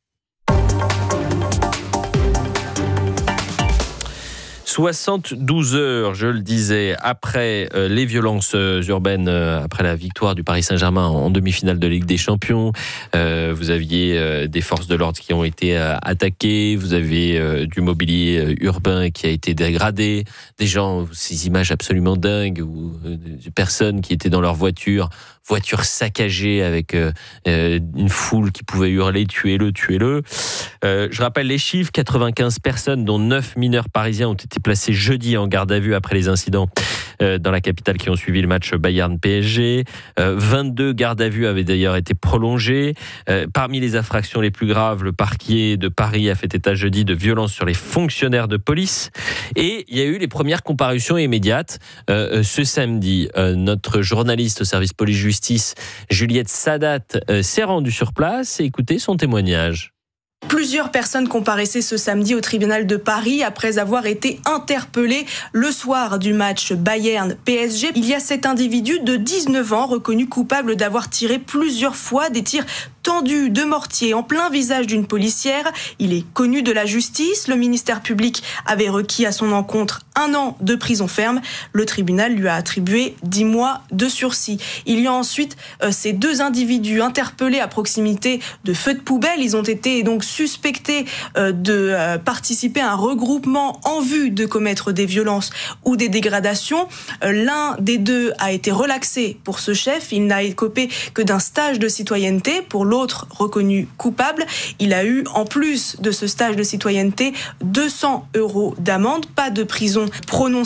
soixante-douze heures, je le disais, après euh, les violences euh, urbaines, euh, après la victoire du Paris Saint-Germain en demi-finale de Ligue des Champions, euh, vous aviez euh, des forces de l'ordre qui ont été euh, attaquées, vous avez euh, du mobilier euh, urbain qui a été dégradé, des gens, ces images absolument dingues, où euh, des personnes qui étaient dans leur voiture, voiture saccagée avec euh, euh, une foule qui pouvait hurler « tuez-le, tuez-le ». Euh, je rappelle les chiffres, quatre-vingt-quinze personnes, dont neuf mineurs parisiens, ont été placés jeudi en garde à vue après les incidents euh, dans la capitale qui ont suivi le match Bayern-P S G. Euh, vingt-deux gardes à vue avaient d'ailleurs été prolongées. Euh, parmi les infractions les plus graves, le parquet de Paris a fait état jeudi de violences sur les fonctionnaires de police. Et il y a eu les premières comparutions immédiates euh, ce samedi. Euh, notre journaliste au service police-justice, Juliette Sadat, euh, s'est rendue sur place et écoutez son témoignage. Plusieurs personnes comparaissaient ce samedi au tribunal de Paris après avoir été interpellées le soir du match Bayern-P S G. Il y a cet individu de dix-neuf ans reconnu coupable d'avoir tiré plusieurs fois des tirs tendus de mortier en plein visage d'une policière. Il est connu de la justice. Le ministère public avait requis à son encontre un an de prison ferme. Le tribunal lui a attribué dix mois de sursis. Il y a ensuite euh, ces deux individus interpellés à proximité de feux de poubelle. Ils ont été donc suspectés euh, de euh, participer à un regroupement en vue de commettre des violences ou des dégradations. Euh, l'un des deux a été relaxé pour ce chef. Il n'a écopé que d'un stage de citoyenneté. Pour l'autre, L'autre reconnu coupable, il a eu, en plus de ce stage de citoyenneté, deux cents euros d'amende, pas de prison prononcée.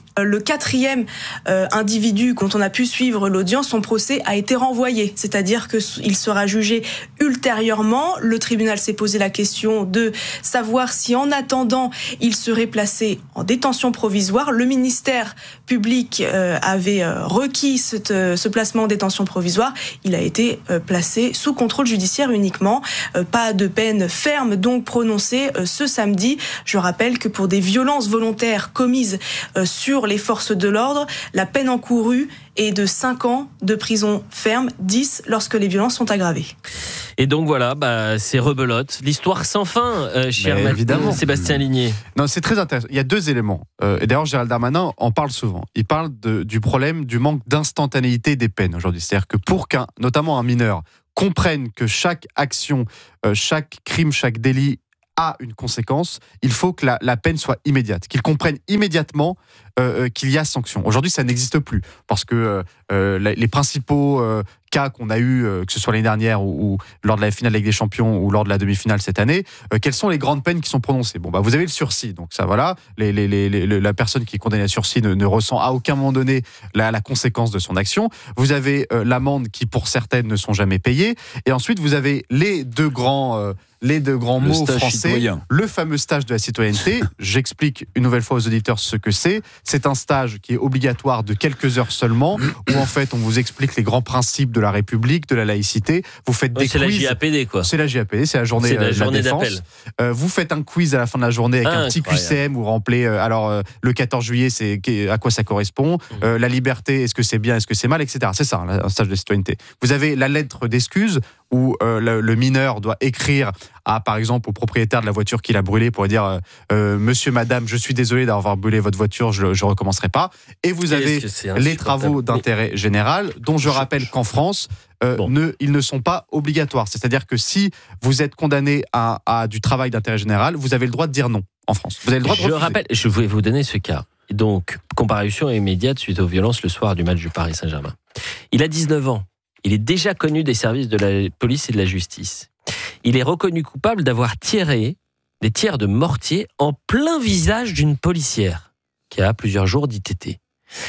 Le quatrième euh, individu dont on a pu suivre l'audience, son procès a été renvoyé, c'est-à-dire qu'il sera jugé ultérieurement. Le tribunal s'est posé la question de savoir si en attendant il serait placé en détention provisoire. Le ministère public euh, avait euh, requis cette, euh, ce placement en détention provisoire. Il a été euh, placé sous contrôle judiciaire uniquement. Euh, pas de peine ferme donc prononcée euh, ce samedi. Je rappelle que pour des violences volontaires commises euh, sur les forces de l'ordre, la peine encourue est de cinq ans de prison ferme, dix lorsque les violences sont aggravées. Et donc voilà, bah, c'est rebelote. L'histoire sans fin, euh, cher Mais évidemment. Sébastien Ligné. Non, c'est très intéressant. Il y a deux éléments. Euh, et d'ailleurs, Gérald Darmanin en parle souvent. Il parle de, du problème du manque d'instantanéité des peines aujourd'hui. C'est-à-dire que pour qu'un, notamment un mineur, comprenne que chaque action, euh, chaque crime, chaque délit a une conséquence, il faut que la, la peine soit immédiate, qu'il comprenne immédiatement euh, qu'il y a sanction. Aujourd'hui, ça n'existe plus, parce que euh, les principaux euh, cas qu'on a eu, euh, que ce soit l'année dernière ou, ou lors de la finale de la Ligue des Champions ou lors de la demi-finale cette année, euh, quelles sont les grandes peines qui sont prononcées ? Bon, bah, vous avez le sursis, donc ça, voilà, les, les, les, les, la personne qui est condamnée à sursis ne, ne ressent à aucun moment donné la, la conséquence de son action. Vous avez euh, l'amende qui, pour certaines, ne sont jamais payées, et ensuite vous avez les deux grands euh, les deux grands le mots français, citoyen. Le fameux stage de la citoyenneté. J'explique une nouvelle fois aux auditeurs ce que c'est. C'est un stage qui est obligatoire de quelques heures seulement, où en fait on vous explique les grands principes de la République, de la laïcité. Vous faites des c'est quiz. C'est la J A P D, quoi. C'est la J A P D, c'est la journée, c'est la euh, journée de la d'appel. défense. Euh, vous faites un quiz à la fin de la journée avec ah, un petit Q C M où vous remplez. Euh, alors euh, le quatorze juillet, c'est à quoi ça correspond. Euh, la liberté, est-ce que c'est bien, est-ce que c'est mal, et cetera. C'est ça, un stage de citoyenneté. Vous avez la lettre d'excuse où euh, le, le mineur doit écrire à, par exemple, au propriétaire de la voiture qu'il a brûlée pour dire euh, Monsieur, Madame, je suis désolé d'avoir brûlé votre voiture, je ne recommencerai pas. Et vous avez les travaux d'intérêt général, dont je rappelle qu'en France, euh, bon. ne, ils ne sont pas obligatoires. C'est-à-dire que si vous êtes condamné à, à du travail d'intérêt général, vous avez le droit de dire non en France. Vous avez le droit de je refuser. rappelle, je vais vous donner ce cas. Donc, comparution immédiate suite aux violences le soir du match du Paris Saint-Germain. Il a dix-neuf ans. Il est déjà connu des services de la police et de la justice. Il est reconnu coupable d'avoir tiré des tirs de mortier en plein visage d'une policière qui a plusieurs jours d'I T T.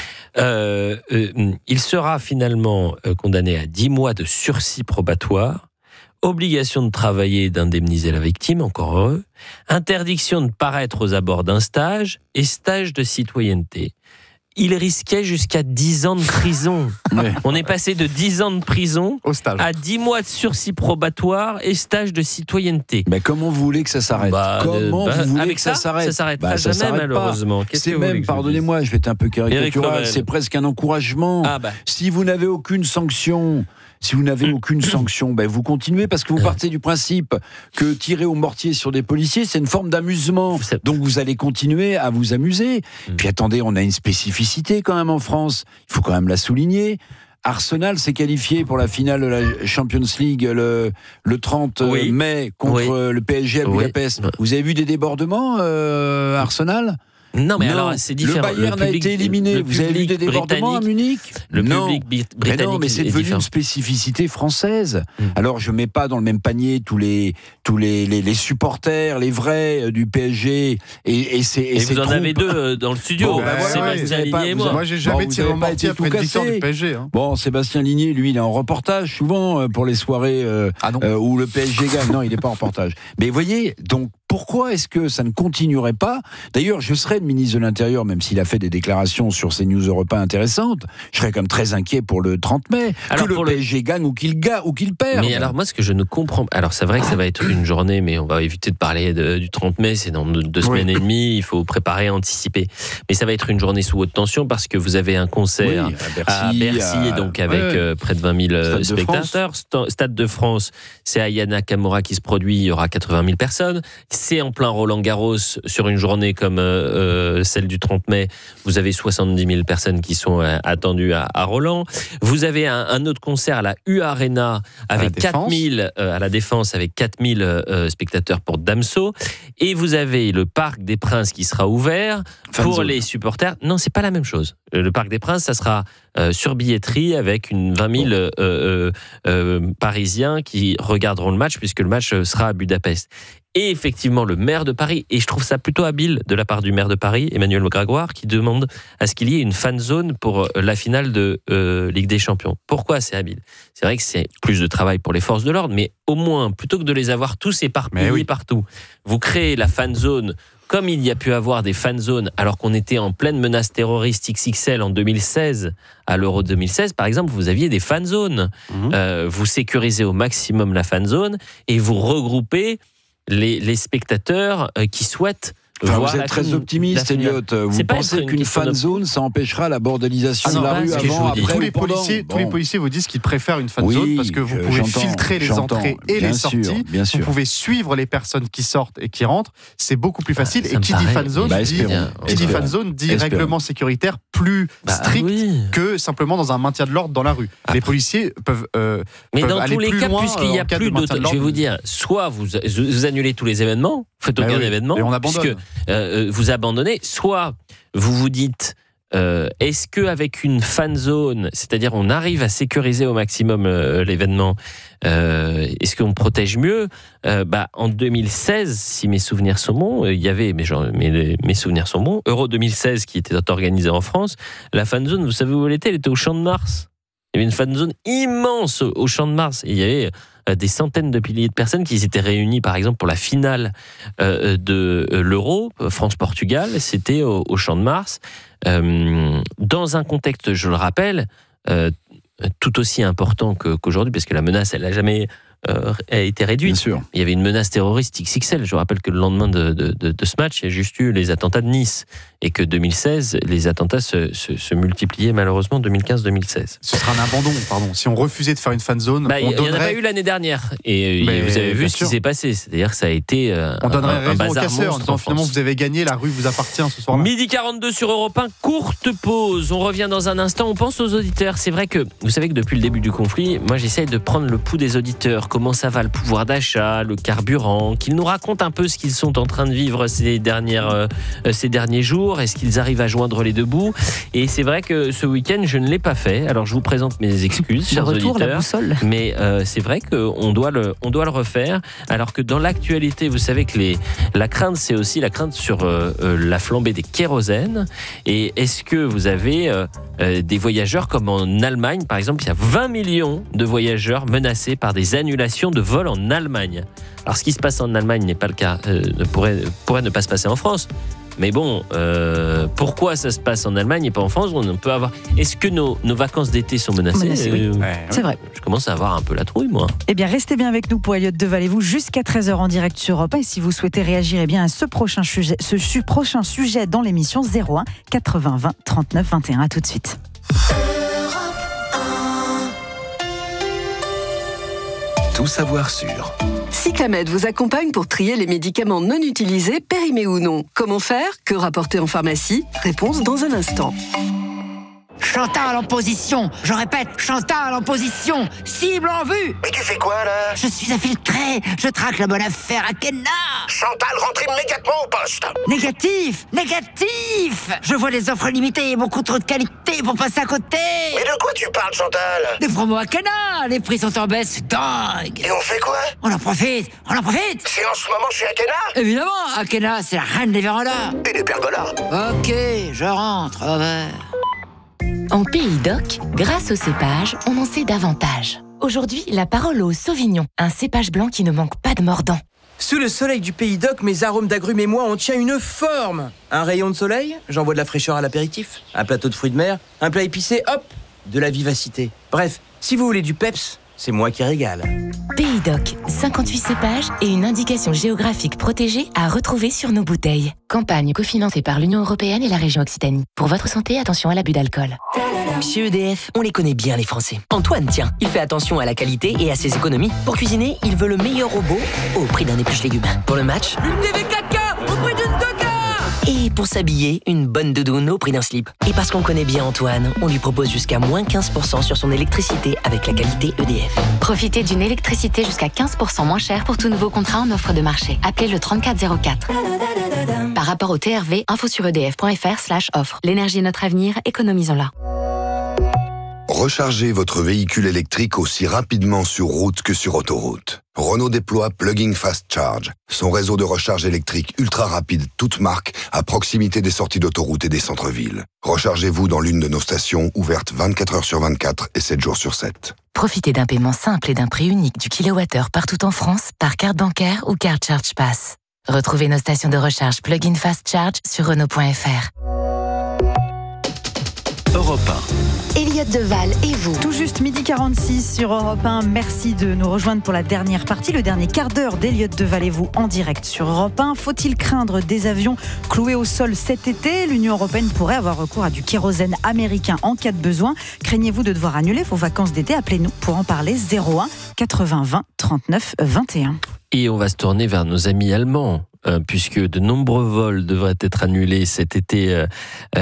Euh, euh, il sera finalement condamné à dix mois de sursis probatoire, obligation de travailler et d'indemniser la victime, encore heureux, interdiction de paraître aux abords d'un stage et stage de citoyenneté. Il risquait jusqu'à dix ans de prison. Ouais. On est passé de dix ans de prison Au stage. à dix mois de sursis probatoire et stage de citoyenneté. Mais comment vous voulez que ça s'arrête bah, Comment bah, vous voulez avec que ça, ça s'arrête Ça s'arrête bah, pas ça jamais, malheureusement. C'est même, pardonnez-moi, je vais être un peu caricatural, c'est presque un encouragement. Ah bah. Si vous n'avez aucune sanction... Si vous n'avez aucune sanction, ben vous continuez parce que vous partez du principe que tirer au mortier sur des policiers, c'est une forme d'amusement. Donc vous allez continuer à vous amuser. Puis attendez, on a une spécificité quand même en France. Il faut quand même la souligner. Arsenal s'est qualifié pour la finale de la Champions League le, le trente oui. mai contre oui. le P S G à Budapest. Oui. Vous avez vu des débordements, euh, Arsenal ? Non, mais non, alors c'est différent. Le Bayern le public, a été éliminé. Vous avez vu des débordements à Munich ? Le non. public britannique. Mais non, mais c'est devenu différent. Une spécificité française. Mmh. Alors, je mets pas dans le même panier tous les tous les, les, les supporters, les vrais du P S G. Et, et c'est. Et, et c'est vous en trop... avez deux dans le studio. Bon, bah voilà, Sébastien ouais, Ligné et moi. Moi, j'ai jamais bon, tiré au mortier après une victoire du P S G. Hein. Bon, Sébastien Ligné, lui, il est en reportage souvent pour les soirées euh, ah euh, où le P S G gagne. Non, il n'est pas en reportage. Mais vous voyez, donc. Pourquoi est-ce que ça ne continuerait pas ? D'ailleurs, je serais le ministre de l'Intérieur, même s'il a fait des déclarations sur ces news européens intéressantes, je serais quand même très inquiet pour le trente mai, alors que le P S G le... gagne ou qu'il gagne ou qu'il perde. Mais alors moi, ce que je ne comprends pas, alors c'est vrai que ça va être une journée, mais on va éviter de parler de, du trente mai, c'est dans deux, deux oui. semaines et demie, il faut préparer, anticiper. Mais ça va être une journée sous haute tension parce que vous avez un concert oui, à Bercy, à Bercy à... et donc avec ouais. euh, près de vingt mille Stade spectateurs. De Stade de France, c'est à Yana Kamura qui se produit, il y aura quatre-vingt mille personnes. C'est en plein Roland Garros, sur une journée comme euh, celle du trente mai, vous avez soixante-dix mille personnes qui sont euh, attendues à, à Roland. Vous avez un, un autre concert à la U Arena avec quatre mille euh, à la Défense avec quatre mille euh, spectateurs pour Damso. Et vous avez le Parc des Princes qui sera ouvert Fan pour zone. Les supporters. Non, c'est pas la même chose. Le Parc des Princes, ça sera euh, sur billetterie avec une vingt mille euh, euh, euh, Parisiens qui regarderont le match puisque le match sera à Budapest. et effectivement le maire de Paris, et je trouve ça plutôt habile de la part du maire de Paris, Emmanuel Grégoire, qui demande à ce qu'il y ait une fan zone pour la finale de euh, Ligue des Champions. Pourquoi c'est habile ? C'est vrai que c'est plus de travail pour les forces de l'ordre, mais au moins, plutôt que de les avoir tous éparpillés oui. partout, vous créez la fan zone comme il y a pu avoir des fan zones alors qu'on était en pleine menace terroriste X X L en deux mille seize, à l'Euro deux mille seize par exemple, vous aviez des fan zones. Mmh. Euh, vous sécurisez au maximum la fan zone et vous regroupez les, les spectateurs euh, qui souhaitent Enfin, voir vous êtes très optimiste, Elliot. Vous pensez qu'une fan zone, ça empêchera la bordélisation ah non, de la rue avant, après, tous les policiers, bon. tous les policiers vous disent qu'ils préfèrent une fan oui, zone parce que vous pouvez filtrer les entrées et les sorties. Sûr, bien sûr. Vous pouvez suivre les personnes qui sortent et qui rentrent. C'est beaucoup plus facile. Ah, et qui dit fan zone bah, dit, qui dit fan zone dit espérons. règlement sécuritaire plus bah, strict oui. que simplement dans un maintien de l'ordre dans la rue. Après. Les policiers peuvent. Euh, Mais peuvent dans aller tous les plus cas, loin, puisqu'il n'y a plus d'autorité, je vais vous dire, soit vous, vous annulez tous les événements, faites aucun oui. événement, et on abandonne. Puisque euh, vous abandonnez, soit vous vous dites euh, est-ce qu'avec une fan zone, c'est-à-dire on arrive à sécuriser au maximum euh, l'événement, euh, est-ce qu'on protège mieux euh, bah, en deux mille seize, si mes souvenirs sont bons, il y avait, mais genre, mes, mes souvenirs sont bons, Euro deux mille seize qui était organisé en France, la fan zone, vous savez où elle était ? Elle était au Champ de Mars. Il y avait une fan zone immense au, au Champ de Mars. Et il y avait des centaines de piliers de personnes qui s'étaient réunies, par exemple, pour la finale euh, de l'Euro, France-Portugal, c'était au, au Champ de Mars, euh, dans un contexte, je le rappelle, euh, tout aussi important que, qu'aujourd'hui, parce que la menace, elle n'a jamais euh, été réduite. Bien sûr. Il y avait une menace terroriste X X L. Je rappelle que le lendemain de, de, de, de ce match, il y a juste eu les attentats de Nice. Et que deux mille seize, les attentats se, se, se multipliaient malheureusement deux mille quinze deux mille seize. Ce sera un abandon, pardon. Si on refusait de faire une fan zone, bah, on il donnerait... n'y en a pas eu l'année dernière. Et mais vous avez vu ce sûr. qui s'est passé. C'est-à-dire que ça a été euh, on donnerait un, un raison bazar aux casseurs en disant finalement vous avez gagné, la rue vous appartient ce soir-là. Midi quarante-deux sur Europe un, courte pause. On revient dans un instant. On pense aux auditeurs. C'est vrai que vous savez que depuis le début du conflit, moi j'essaye de prendre le pouls des auditeurs. Comment ça va, le pouvoir d'achat, le carburant, qu'ils nous racontent un peu ce qu'ils sont en train de vivre ces, dernières, euh, ces derniers jours. Est-ce qu'ils arrivent à joindre les deux bouts? Et c'est vrai que ce week-end, je ne l'ai pas fait. Alors, je vous présente mes excuses, chers retour, auditeurs. La boussole. Mais euh, c'est vrai qu'on doit le, on doit le refaire. Alors que dans l'actualité, vous savez que les, la crainte, c'est aussi la crainte sur euh, la flambée des kérosènes. Et est-ce que vous avez euh, euh, des voyageurs comme en Allemagne, par exemple, il y a vingt millions de voyageurs menacés par des annulations de vols en Allemagne. Alors, ce qui se passe en Allemagne n'est pas le cas, euh, pourrait, pourrait ne pas se passer en France. Mais bon, euh, pourquoi ça se passe en Allemagne et pas en France? On peut avoir. Est-ce que nos, nos vacances d'été sont menacées? Menacées, oui. ouais, C'est vrai. Je commence à avoir un peu la trouille, moi. Eh bien, restez bien avec nous pour Elliot Deval-et-vous jusqu'à treize heures en direct sur Europe un. Et si vous souhaitez réagir eh bien, à ce prochain sujet, ce su- prochain sujet dans l'émission, zéro un quatre-vingts vingt trente-neuf vingt et un. À tout de suite. Tout savoir sur. Cyclamed vous accompagne pour trier les médicaments non utilisés, périmés ou non. Comment faire? Que rapporter en pharmacie? Réponse dans un instant. Chantal en position, je répète, Chantal en position, cible en vue. Mais tu fais quoi là? Je suis infiltré, je traque la bonne affaire à Kenna. Chantal, rentre immédiatement au poste. Négatif, négatif. Je vois des offres limitées et beaucoup trop de qualité pour passer à côté. Mais de quoi tu parles, Chantal? Des promos à Kenna, les prix sont en baisse, c'est dingue. Et on fait quoi? On en profite, on en profite. C'est en ce moment chez Akena? Évidemment, Akena, c'est la reine des vérandas. Et des pergolas. Ok, je rentre, over. En Pays d'Oc, grâce au cépage, on en sait davantage. Aujourd'hui, la parole au Sauvignon, un cépage blanc qui ne manque pas de mordant. Sous le soleil du Pays d'Oc, mes arômes d'agrumes et moi, on tient une forme. Un rayon de soleil, j'envoie de la fraîcheur à l'apéritif. Un plateau de fruits de mer, un plat épicé, hop, de la vivacité. Bref, si vous voulez du peps, c'est moi qui régale. Pays d'Oc, cinquante-huit cépages et une indication géographique protégée à retrouver sur nos bouteilles. Campagne cofinancée par l'Union européenne et la région Occitanie. Pour votre santé, attention à l'abus d'alcool. Chez E D F, on les connaît bien les Français. Antoine, tiens, il fait attention à la qualité et à ses économies. Pour cuisiner, il veut le meilleur robot au prix d'un épluche légumes. Pour le match, une T V quatre K au prix d'une deux K. Et pour s'habiller, une bonne doudoune au prix d'un slip. Et parce qu'on connaît bien Antoine, on lui propose jusqu'à moins quinze pour cent sur son électricité avec la qualité E D F. Profitez d'une électricité jusqu'à quinze pour cent moins chère pour tout nouveau contrat en offre de marché. Appelez le trente-quatre zéro quatre. Par rapport au T R V, info sur edf point fr slash offre. L'énergie est notre avenir, économisons-la. Rechargez votre véhicule électrique aussi rapidement sur route que sur autoroute. Renault déploie Plug-in Fast Charge, son réseau de recharge électrique ultra rapide toute marque à proximité des sorties d'autoroute et des centres-villes. Rechargez-vous dans l'une de nos stations ouvertes vingt-quatre heures sur vingt-quatre et sept jours sur sept. Profitez d'un paiement simple et d'un prix unique du kilowattheure partout en France par carte bancaire ou carte Charge Pass. Retrouvez nos stations de recharge Plug-in Fast Charge sur Renault point F R. Europe un. Elliott Deval et vous. Tout juste midi quarante-six sur Europe un. Merci de nous rejoindre pour la dernière partie, le dernier quart d'heure d'Elliott Deval et vous en direct sur Europe un. Faut-il craindre des avions cloués au sol cet été ? L'Union européenne pourrait avoir recours à du kérosène américain en cas de besoin. Craignez-vous de devoir annuler vos vacances d'été ? Appelez-nous pour en parler. zéro un quatre-vingts vingt trente-neuf vingt et un. Et on va se tourner vers nos amis allemands. Euh, puisque de nombreux vols devraient être annulés cet été euh,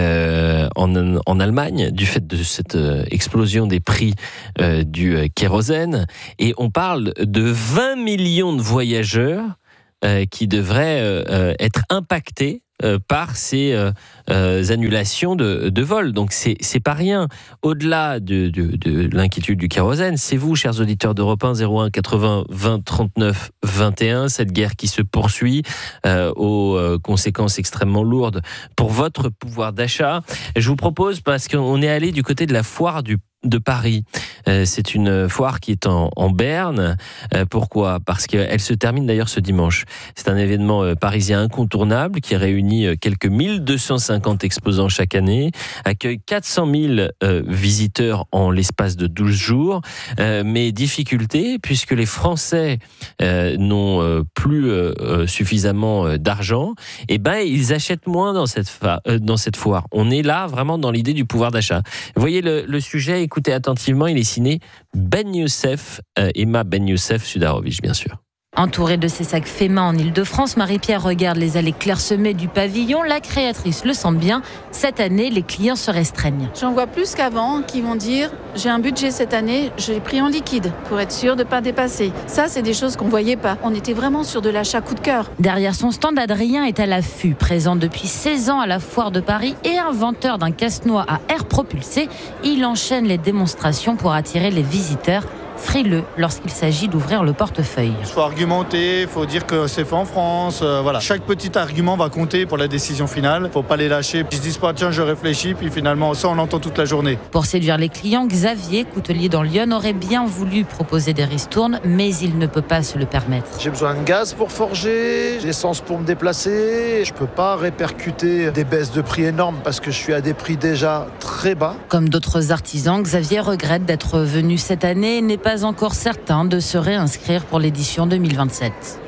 euh, en, en Allemagne du fait de cette euh, explosion des prix euh, du euh, kérosène. Et on parle de vingt millions de voyageurs euh, qui devraient euh, être impactés Euh, par ces euh, euh, annulations de, de vols. Donc c'est, c'est pas rien. Au-delà de, de, de l'inquiétude du kérosène, c'est vous, chers auditeurs d'Europe un, zéro un quatre-vingts vingt trente-neuf vingt et un, cette guerre qui se poursuit euh, aux euh, conséquences extrêmement lourdes pour votre pouvoir d'achat. Je vous propose, parce qu'on est allé du côté de la foire du de Paris. Euh, c'est une foire qui est en, en Berne. Euh, pourquoi ? Parce qu'elle se termine d'ailleurs ce dimanche. C'est un événement euh, parisien incontournable qui réunit euh, quelques mille deux cent cinquante exposants chaque année, accueille quatre cent mille euh, visiteurs en l'espace de douze jours. Euh, mais difficulté, puisque les Français euh, n'ont euh, plus euh, suffisamment euh, d'argent, et ben ils achètent moins dans cette, fa- euh, dans cette foire. On est là vraiment dans l'idée du pouvoir d'achat. Vous voyez le, le sujet, écoutez attentivement, il est signé Ben Youssef, euh, Emma Ben Youssef Sudarovic, bien sûr. Entourée de ses sacs faits main en Ile-de-France, Marie-Pierre regarde les allées clairsemées du pavillon. La créatrice le sent bien. Cette année, les clients se restreignent. J'en vois plus qu'avant qui vont dire « j'ai un budget cette année, je l'ai pris en liquide pour être sûr de ne pas dépasser ». Ça, c'est des choses qu'on ne voyait pas. On était vraiment sur de l'achat coup de cœur. Derrière son stand, Adrien est à l'affût. Présent depuis seize ans à la foire de Paris et inventeur d'un casse-noix à air propulsé, il enchaîne les démonstrations pour attirer les visiteurs frileux lorsqu'il s'agit d'ouvrir le portefeuille. Il faut argumenter, il faut dire que c'est fait en France. Euh, voilà. Chaque petit argument va compter pour la décision finale. Il ne faut pas les lâcher. Ils se disent pas, tiens, je réfléchis, puis finalement, ça, on l'entend toute la journée. Pour séduire les clients, Xavier, coutelier dans Lyon, aurait bien voulu proposer des ristournes, mais il ne peut pas se le permettre. J'ai besoin de gaz pour forger, l'essence pour me déplacer. Je ne peux pas répercuter des baisses de prix énormes parce que je suis à des prix déjà très bas. Comme d'autres artisans, Xavier regrette d'être venu cette année et n'est pas pas encore certain de se réinscrire pour l'édition deux mille vingt-sept.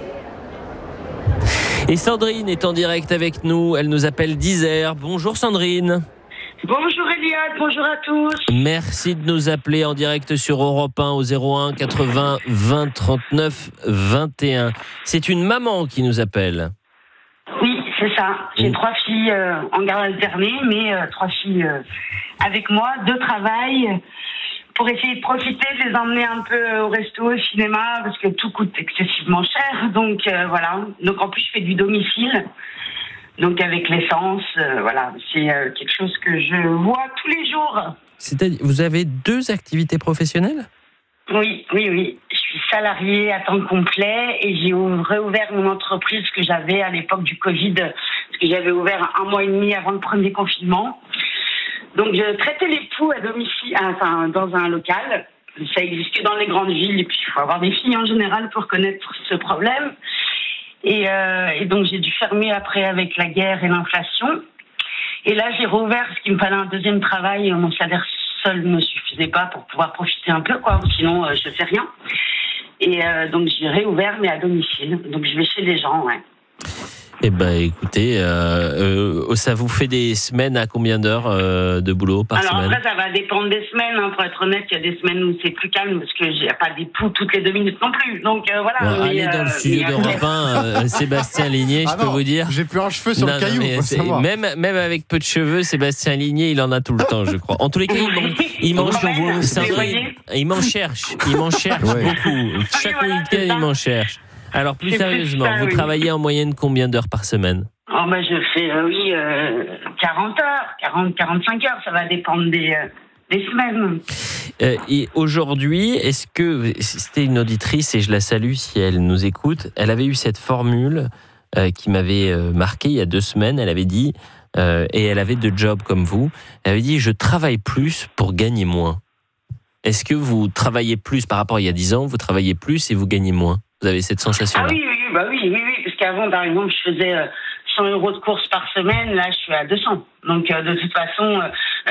Et Sandrine est en direct avec nous, elle nous appelle d'Isère. Bonjour Sandrine. Bonjour Eliade, bonjour à tous. Merci de nous appeler en direct sur Europe un au zéro un quatre-vingts vingt trente-neuf vingt et un. C'est une maman qui nous appelle. Oui, c'est ça. J'ai mmh. trois filles euh, en garde alternée, mais euh, trois filles euh, avec moi, deux travaillent. Pour essayer de profiter, de les emmener un peu au resto, au cinéma, parce que tout coûte excessivement cher. Donc euh, voilà. Donc en plus, je fais du domicile. Donc avec l'essence, euh, voilà, c'est euh, quelque chose que je vois tous les jours. C'est-à-dire, vous avez deux activités professionnelles ? Oui, oui, oui. Je suis salariée à temps complet et j'ai réouvert mon entreprise que j'avais à l'époque du Covid, parce que j'avais ouvert un mois et demi avant le premier confinement. Donc, je traitais les poux à domicile, enfin, dans un local. Ça existe que dans les grandes villes. Et puis, il faut avoir des filles en général pour connaître ce problème. Et, euh, et donc, j'ai dû fermer après avec la guerre et l'inflation. Et là, j'ai rouvert parce qu'il me fallait un deuxième travail. Et mon salaire seul ne suffisait pas pour pouvoir profiter un peu, quoi. Sinon, euh, je ne fais rien. Et euh, donc, j'ai réouvert, mais à domicile. Donc, je vais chez les gens, ouais. Eh ben, écoutez, euh, euh, ça vous fait des semaines à combien d'heures euh, de boulot par Alors semaine ? après, ça va dépendre des semaines. Hein, pour être honnête, il y a des semaines où c'est plus calme parce que j'ai pas des poux toutes les deux minutes non plus. Donc euh, voilà. Bon, mais, allez dans euh, le studio d'Europe un, euh, Sébastien Ligné, je ah peux non, vous dire. J'ai plus un cheveu sur non, le caillou. Non, c'est, même, même avec peu de cheveux, Sébastien Ligné, il en a tout le temps, je crois. En tous les cas, il m'en, il m'en, il m'en cherche. Il m'en cherche ouais. beaucoup. Chaque oui, voilà, week-end, il m'en cherche. Alors plus c'est sérieusement, plus ça, vous oui. travaillez en moyenne combien d'heures par semaine ? Oh ben je fais, euh, oui, euh, quarante heures, quarante, quarante-cinq heures, ça va dépendre des, euh, des semaines. Euh, et aujourd'hui, est-ce que c'était une auditrice, et je la salue si elle nous écoute, elle avait eu cette formule euh, qui m'avait euh, marqué il y a deux semaines, elle avait dit, euh, et elle avait deux jobs comme vous, elle avait dit, je travaille plus pour gagner moins. Est-ce que vous travaillez plus par rapport à il y a dix ans, vous travaillez plus et vous gagnez moins? Vous avez cette sensation-là? Ah oui, oui, oui, bah oui, oui, oui, parce qu'avant, par exemple, je faisais euh, cent euros de course par semaine, là, je suis à deux cents. Donc, euh, de toute façon,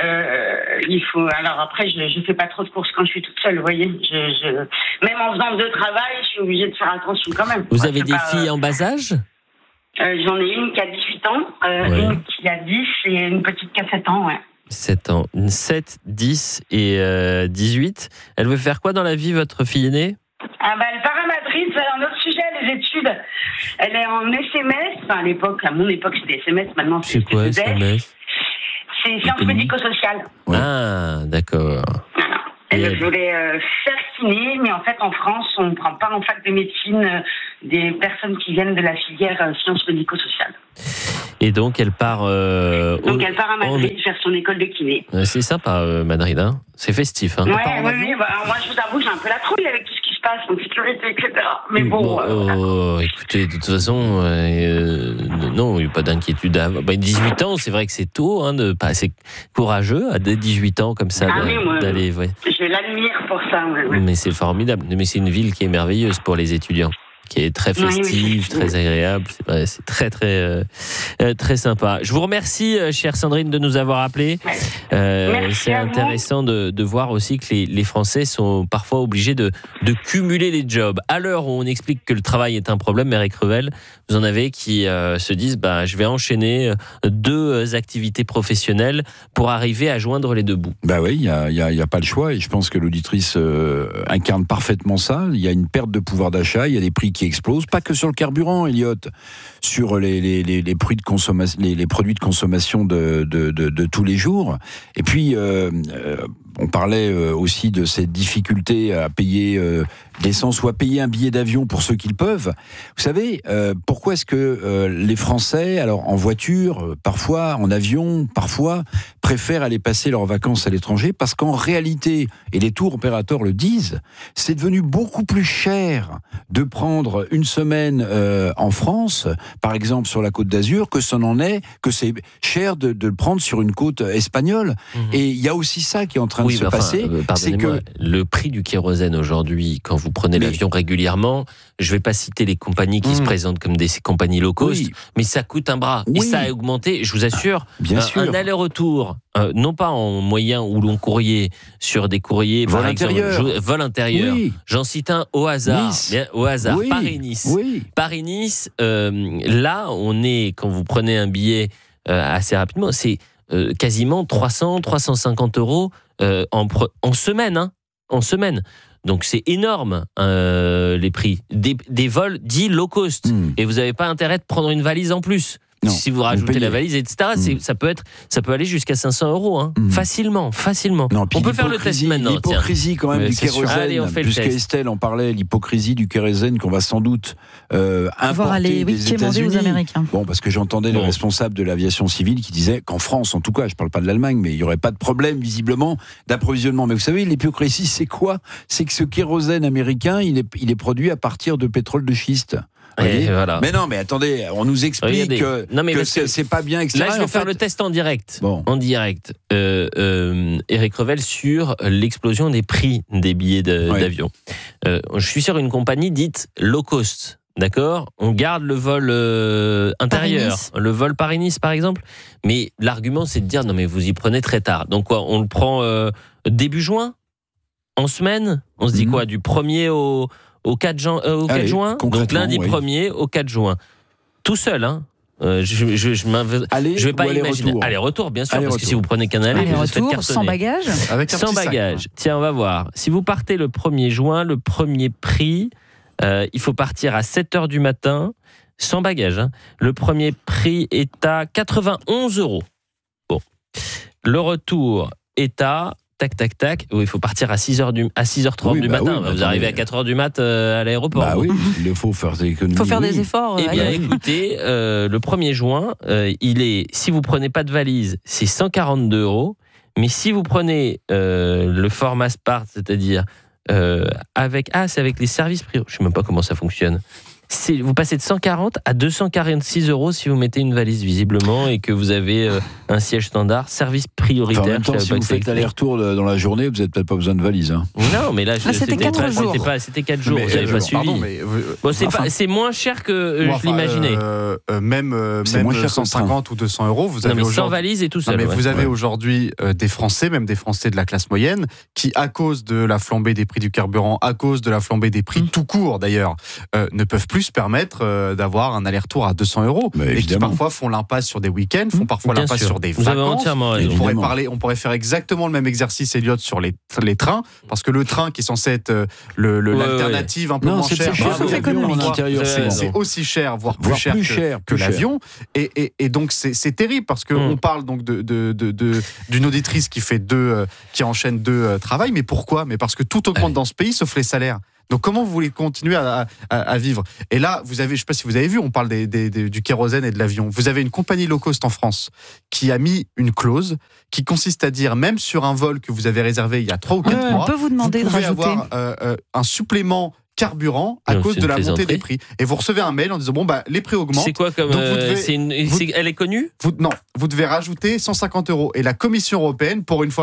euh, il faut. Alors après, je ne fais pas trop de courses quand je suis toute seule, vous voyez. Je, je... Même en faisant deux travail, je suis obligée de faire attention quand même. Vous ouais, avez des pas, filles euh... en bas âge? euh, J'en ai une qui a dix-huit ans, euh, ouais. Une qui a dix et une petite qui a sept ans, ouais. sept ans. sept, dix et euh, dix-huit. Elle veut faire quoi dans la vie, votre fille aînée? Ah bah, elle part à Madrid, c'est un autre sujet, les études. Elle est en S M S, enfin à l'époque, à mon époque c'était S M S, maintenant c'est C'est quoi S M S? C'est sciences médico-sociales. Ouais. Ah, d'accord. Voilà. Elle et voulait euh, faire kiné, mais en fait en France, on ne prend pas en fac de médecine euh, des personnes qui viennent de la filière euh, sciences médico-sociales. Et donc elle part. Euh, donc au... elle part à Madrid on... faire son école de kiné. C'est sympa, euh, Madrid, hein. C'est festif. Hein. Ouais, oui, oui, bah, moi je vous avoue, j'ai un peu la trouille avec tout ce qui se passe, en sécurité, et cetera. Mais bon. bon euh, oh, écoutez, de toute façon, euh, non, il n'y a pas d'inquiétude. Bah, dix-huit ans, c'est vrai que c'est tôt, hein, de pas assez courageux à dix-huit ans comme ça ah, d'aller. Oui, d'aller ouais. Je l'admire pour ça. Ouais, ouais. Mais c'est formidable. Mais c'est une ville qui est merveilleuse pour les étudiants, qui est très festive, oui, oui, très agréable. C'est, vrai, c'est très, très, euh, très sympa. Je vous remercie, chère Sandrine, de nous avoir appelés. Euh, c'est intéressant de, de voir aussi que les, les Français sont parfois obligés de, de cumuler les jobs. À l'heure où on explique que le travail est un problème, Eric Revel, vous en avez qui euh, se disent bah, je vais enchaîner deux activités professionnelles pour arriver à joindre les deux bouts. Bah oui, il n'y a, y a, y a pas le choix. Et je pense que l'auditrice euh, incarne parfaitement ça. Il y a une perte de pouvoir d'achat, il y a des prix qui explosent, pas que sur le carburant, Elliot, sur les, les, les, les, prix de consommation, les, les produits de consommation de, de, de, de tous les jours. Et puis, euh, euh, on parlait aussi de cette difficulté à payer euh, l'essence ou à payer un billet d'avion pour ceux qui le peuvent. Vous savez, euh, pourquoi est-ce que euh, les Français, alors en voiture, euh, parfois, en avion, parfois, préfèrent aller passer leurs vacances à l'étranger? Parce qu'en réalité, et les tours opérateurs le disent, c'est devenu beaucoup plus cher de prendre une semaine euh, en France, par exemple sur la Côte d'Azur, que ça n'en est, que c'est cher de, de le prendre sur une côte espagnole. Mmh. Et il y a aussi ça qui est en train oui, de se enfin, passer. Euh, c'est que le prix du kérosène aujourd'hui, quand vous prenez mais... l'avion régulièrement, je ne vais pas citer les compagnies qui mmh. se présentent comme des compagnies low cost, oui. mais ça coûte un bras. Oui. Et ça a augmenté, je vous assure, ah, bien un, sûr. un aller-retour, euh, non pas en moyen ou long courrier, sur des courriers, vol par intérieur. exemple, je, vol intérieur. Oui. J'en cite un au hasard. Nice. Bien, au hasard, oui. Paris-Nice. Oui. Paris-Nice, euh, là, on est, quand vous prenez un billet euh, assez rapidement, c'est euh, quasiment trois cents, trois cent cinquante euros euh, en, en semaine, hein, en semaine. Donc c'est énorme, euh, les prix. Des, des vols dits low cost. Mmh. Et vous n'avez pas intérêt de prendre une valise en plus. Non, si vous rajoutez la valise, et cetera, mmh. ça peut être, ça peut aller jusqu'à cinq cents euros, hein. Mmh. facilement, facilement. Non, on peut faire le test maintenant. L'hypocrisie quand même Mais du kérosène, Allez, puisqu'Estelle en parlait, l'hypocrisie du kérosène qu'on va sans doute euh, importer aller, oui, des États-Unis. Aux Américains. Bon, parce que j'entendais bon. le responsable de l'aviation civile qui disait qu'en France, en tout cas, je ne parle pas de l'Allemagne, mais il n'y aurait pas de problème visiblement d'approvisionnement. Mais vous savez, l'hypocrisie, c'est quoi? C'est que ce kérosène américain, il est, il est produit à partir de pétrole de schiste. Voilà. Mais non, mais attendez, on nous explique Regardez. que, non, mais que c'est, c'est pas bien, et cetera. Là, je vais en faire fait... le test en direct. Bon. En direct. Euh, euh, Eric Revel sur l'explosion des prix des billets de, oui. d'avion. Euh, je suis sur une compagnie dite low cost. D'accord ? On garde le vol euh, intérieur, Paris-Nice. Le vol Paris-Nice par exemple. Mais l'argument, c'est de dire non, mais vous y prenez très tard. Donc quoi ? On le prend euh, début juin ? En semaine ? On se dit mmh. quoi ? Du premier au. Au quatre, jan- euh, au quatre Allez, juin, donc lundi oui. premier au quatre juin. Tout seul, hein. Euh, je, je, je, Allez, je vais pas aller imaginer. Retour. Aller retour, bien sûr, Allez, parce retour. que si vous prenez qu'un aller, aller vous retour, faites cartonner. Sans bagages. Avec un sans petit bagages. Sac, Tiens, on va voir. Si vous partez le premier juin, le premier prix, euh, il faut partir à sept heures du matin, sans bagages. Hein. Le premier prix est à quatre-vingt-onze euros. Bon. Le retour est à tac, tac, tac. Oui, il faut partir à six heures, du, à six heures trente oui, du bah matin. oui, bah vous arrivez à quatre heures du mat euh, à l'aéroport. Bah oui, il faut faire des économies. Il faut faire oui. des efforts. Eh euh, bien, oui. écoutez, euh, le premier juin, euh, il est, si vous prenez pas de valise, c'est cent quarante-deux euros. Mais si vous prenez euh, le format Smart, c'est-à-dire euh, avec ah c'est avec les services prioritaires, je sais même pas comment ça fonctionne. C'est, vous passez de cent quarante à deux cent quarante-six euros si vous mettez une valise visiblement et que vous avez euh, un siège standard, service prioritaire. Enfin, en même temps, si vous faites l'aller-retour dans la journée, vous n'avez peut-être pas besoin de valise. Hein. Non, mais là, ah, c'était quatre jours. C'était, pas, c'était quatre jours, mais, vous n'avez euh, pas suivi. Pardon, mais, euh, bon, c'est, enfin, pas, c'est moins cher que euh, bon, je l'imaginais. Euh, euh, même euh, même cent cinquante ou deux cents euros, vous non, avez mais sans valise et tout ça. Non, mais ouais. vous avez ouais. aujourd'hui euh, des Français, même des Français de la classe moyenne, qui, à cause de la flambée des prix du carburant, à cause de la flambée des prix mmh. tout court d'ailleurs, euh, ne peuvent plus se permettre euh, d'avoir un aller-retour à deux cents euros. Mais et qui parfois font l'impasse sur des week-ends, font parfois Bien l'impasse sûr. sur des vous vacances. Avez entièrement raison. On pourrait, parler, on pourrait faire exactement le même exercice, Elliot, sur les, les trains, parce que le train qui est censé être euh, le, le, ouais, l'alternative ouais. un peu non, moins c'est chère, cher, bravo, l'avion, en intérieur, c'est, c'est, c'est aussi cher, voire plus voire cher plus que, cher, que plus l'avion. Et, et, et donc c'est, c'est terrible parce qu'on mm. parle donc de, de, de, de, d'une auditrice qui fait deux, euh, qui enchaîne deux euh, travails. Mais pourquoi ? Mais parce que tout augmente Allez. dans ce pays, sauf les salaires. Donc comment vous voulez continuer à, à, à vivre ? Et là, vous avez, je ne sais pas si vous avez vu, on parle des, des, des, du kérosène et de l'avion. Vous avez une compagnie low cost en France qui a mis une clause qui consiste à dire, même sur un vol que vous avez réservé il y a trois ou quatre ouais, mois, on peut vous demander vous pouvez de rajouter avoir euh, euh, un supplément carburant à non, cause de la montée des prix. Et vous recevez un mail en disant bon bah les prix augmentent. C'est quoi comme donc vous devez, euh, c'est une, vous, c'est, elle est connue ? vous, Non, vous devez rajouter cent cinquante euros. Et la Commission européenne, pour une fois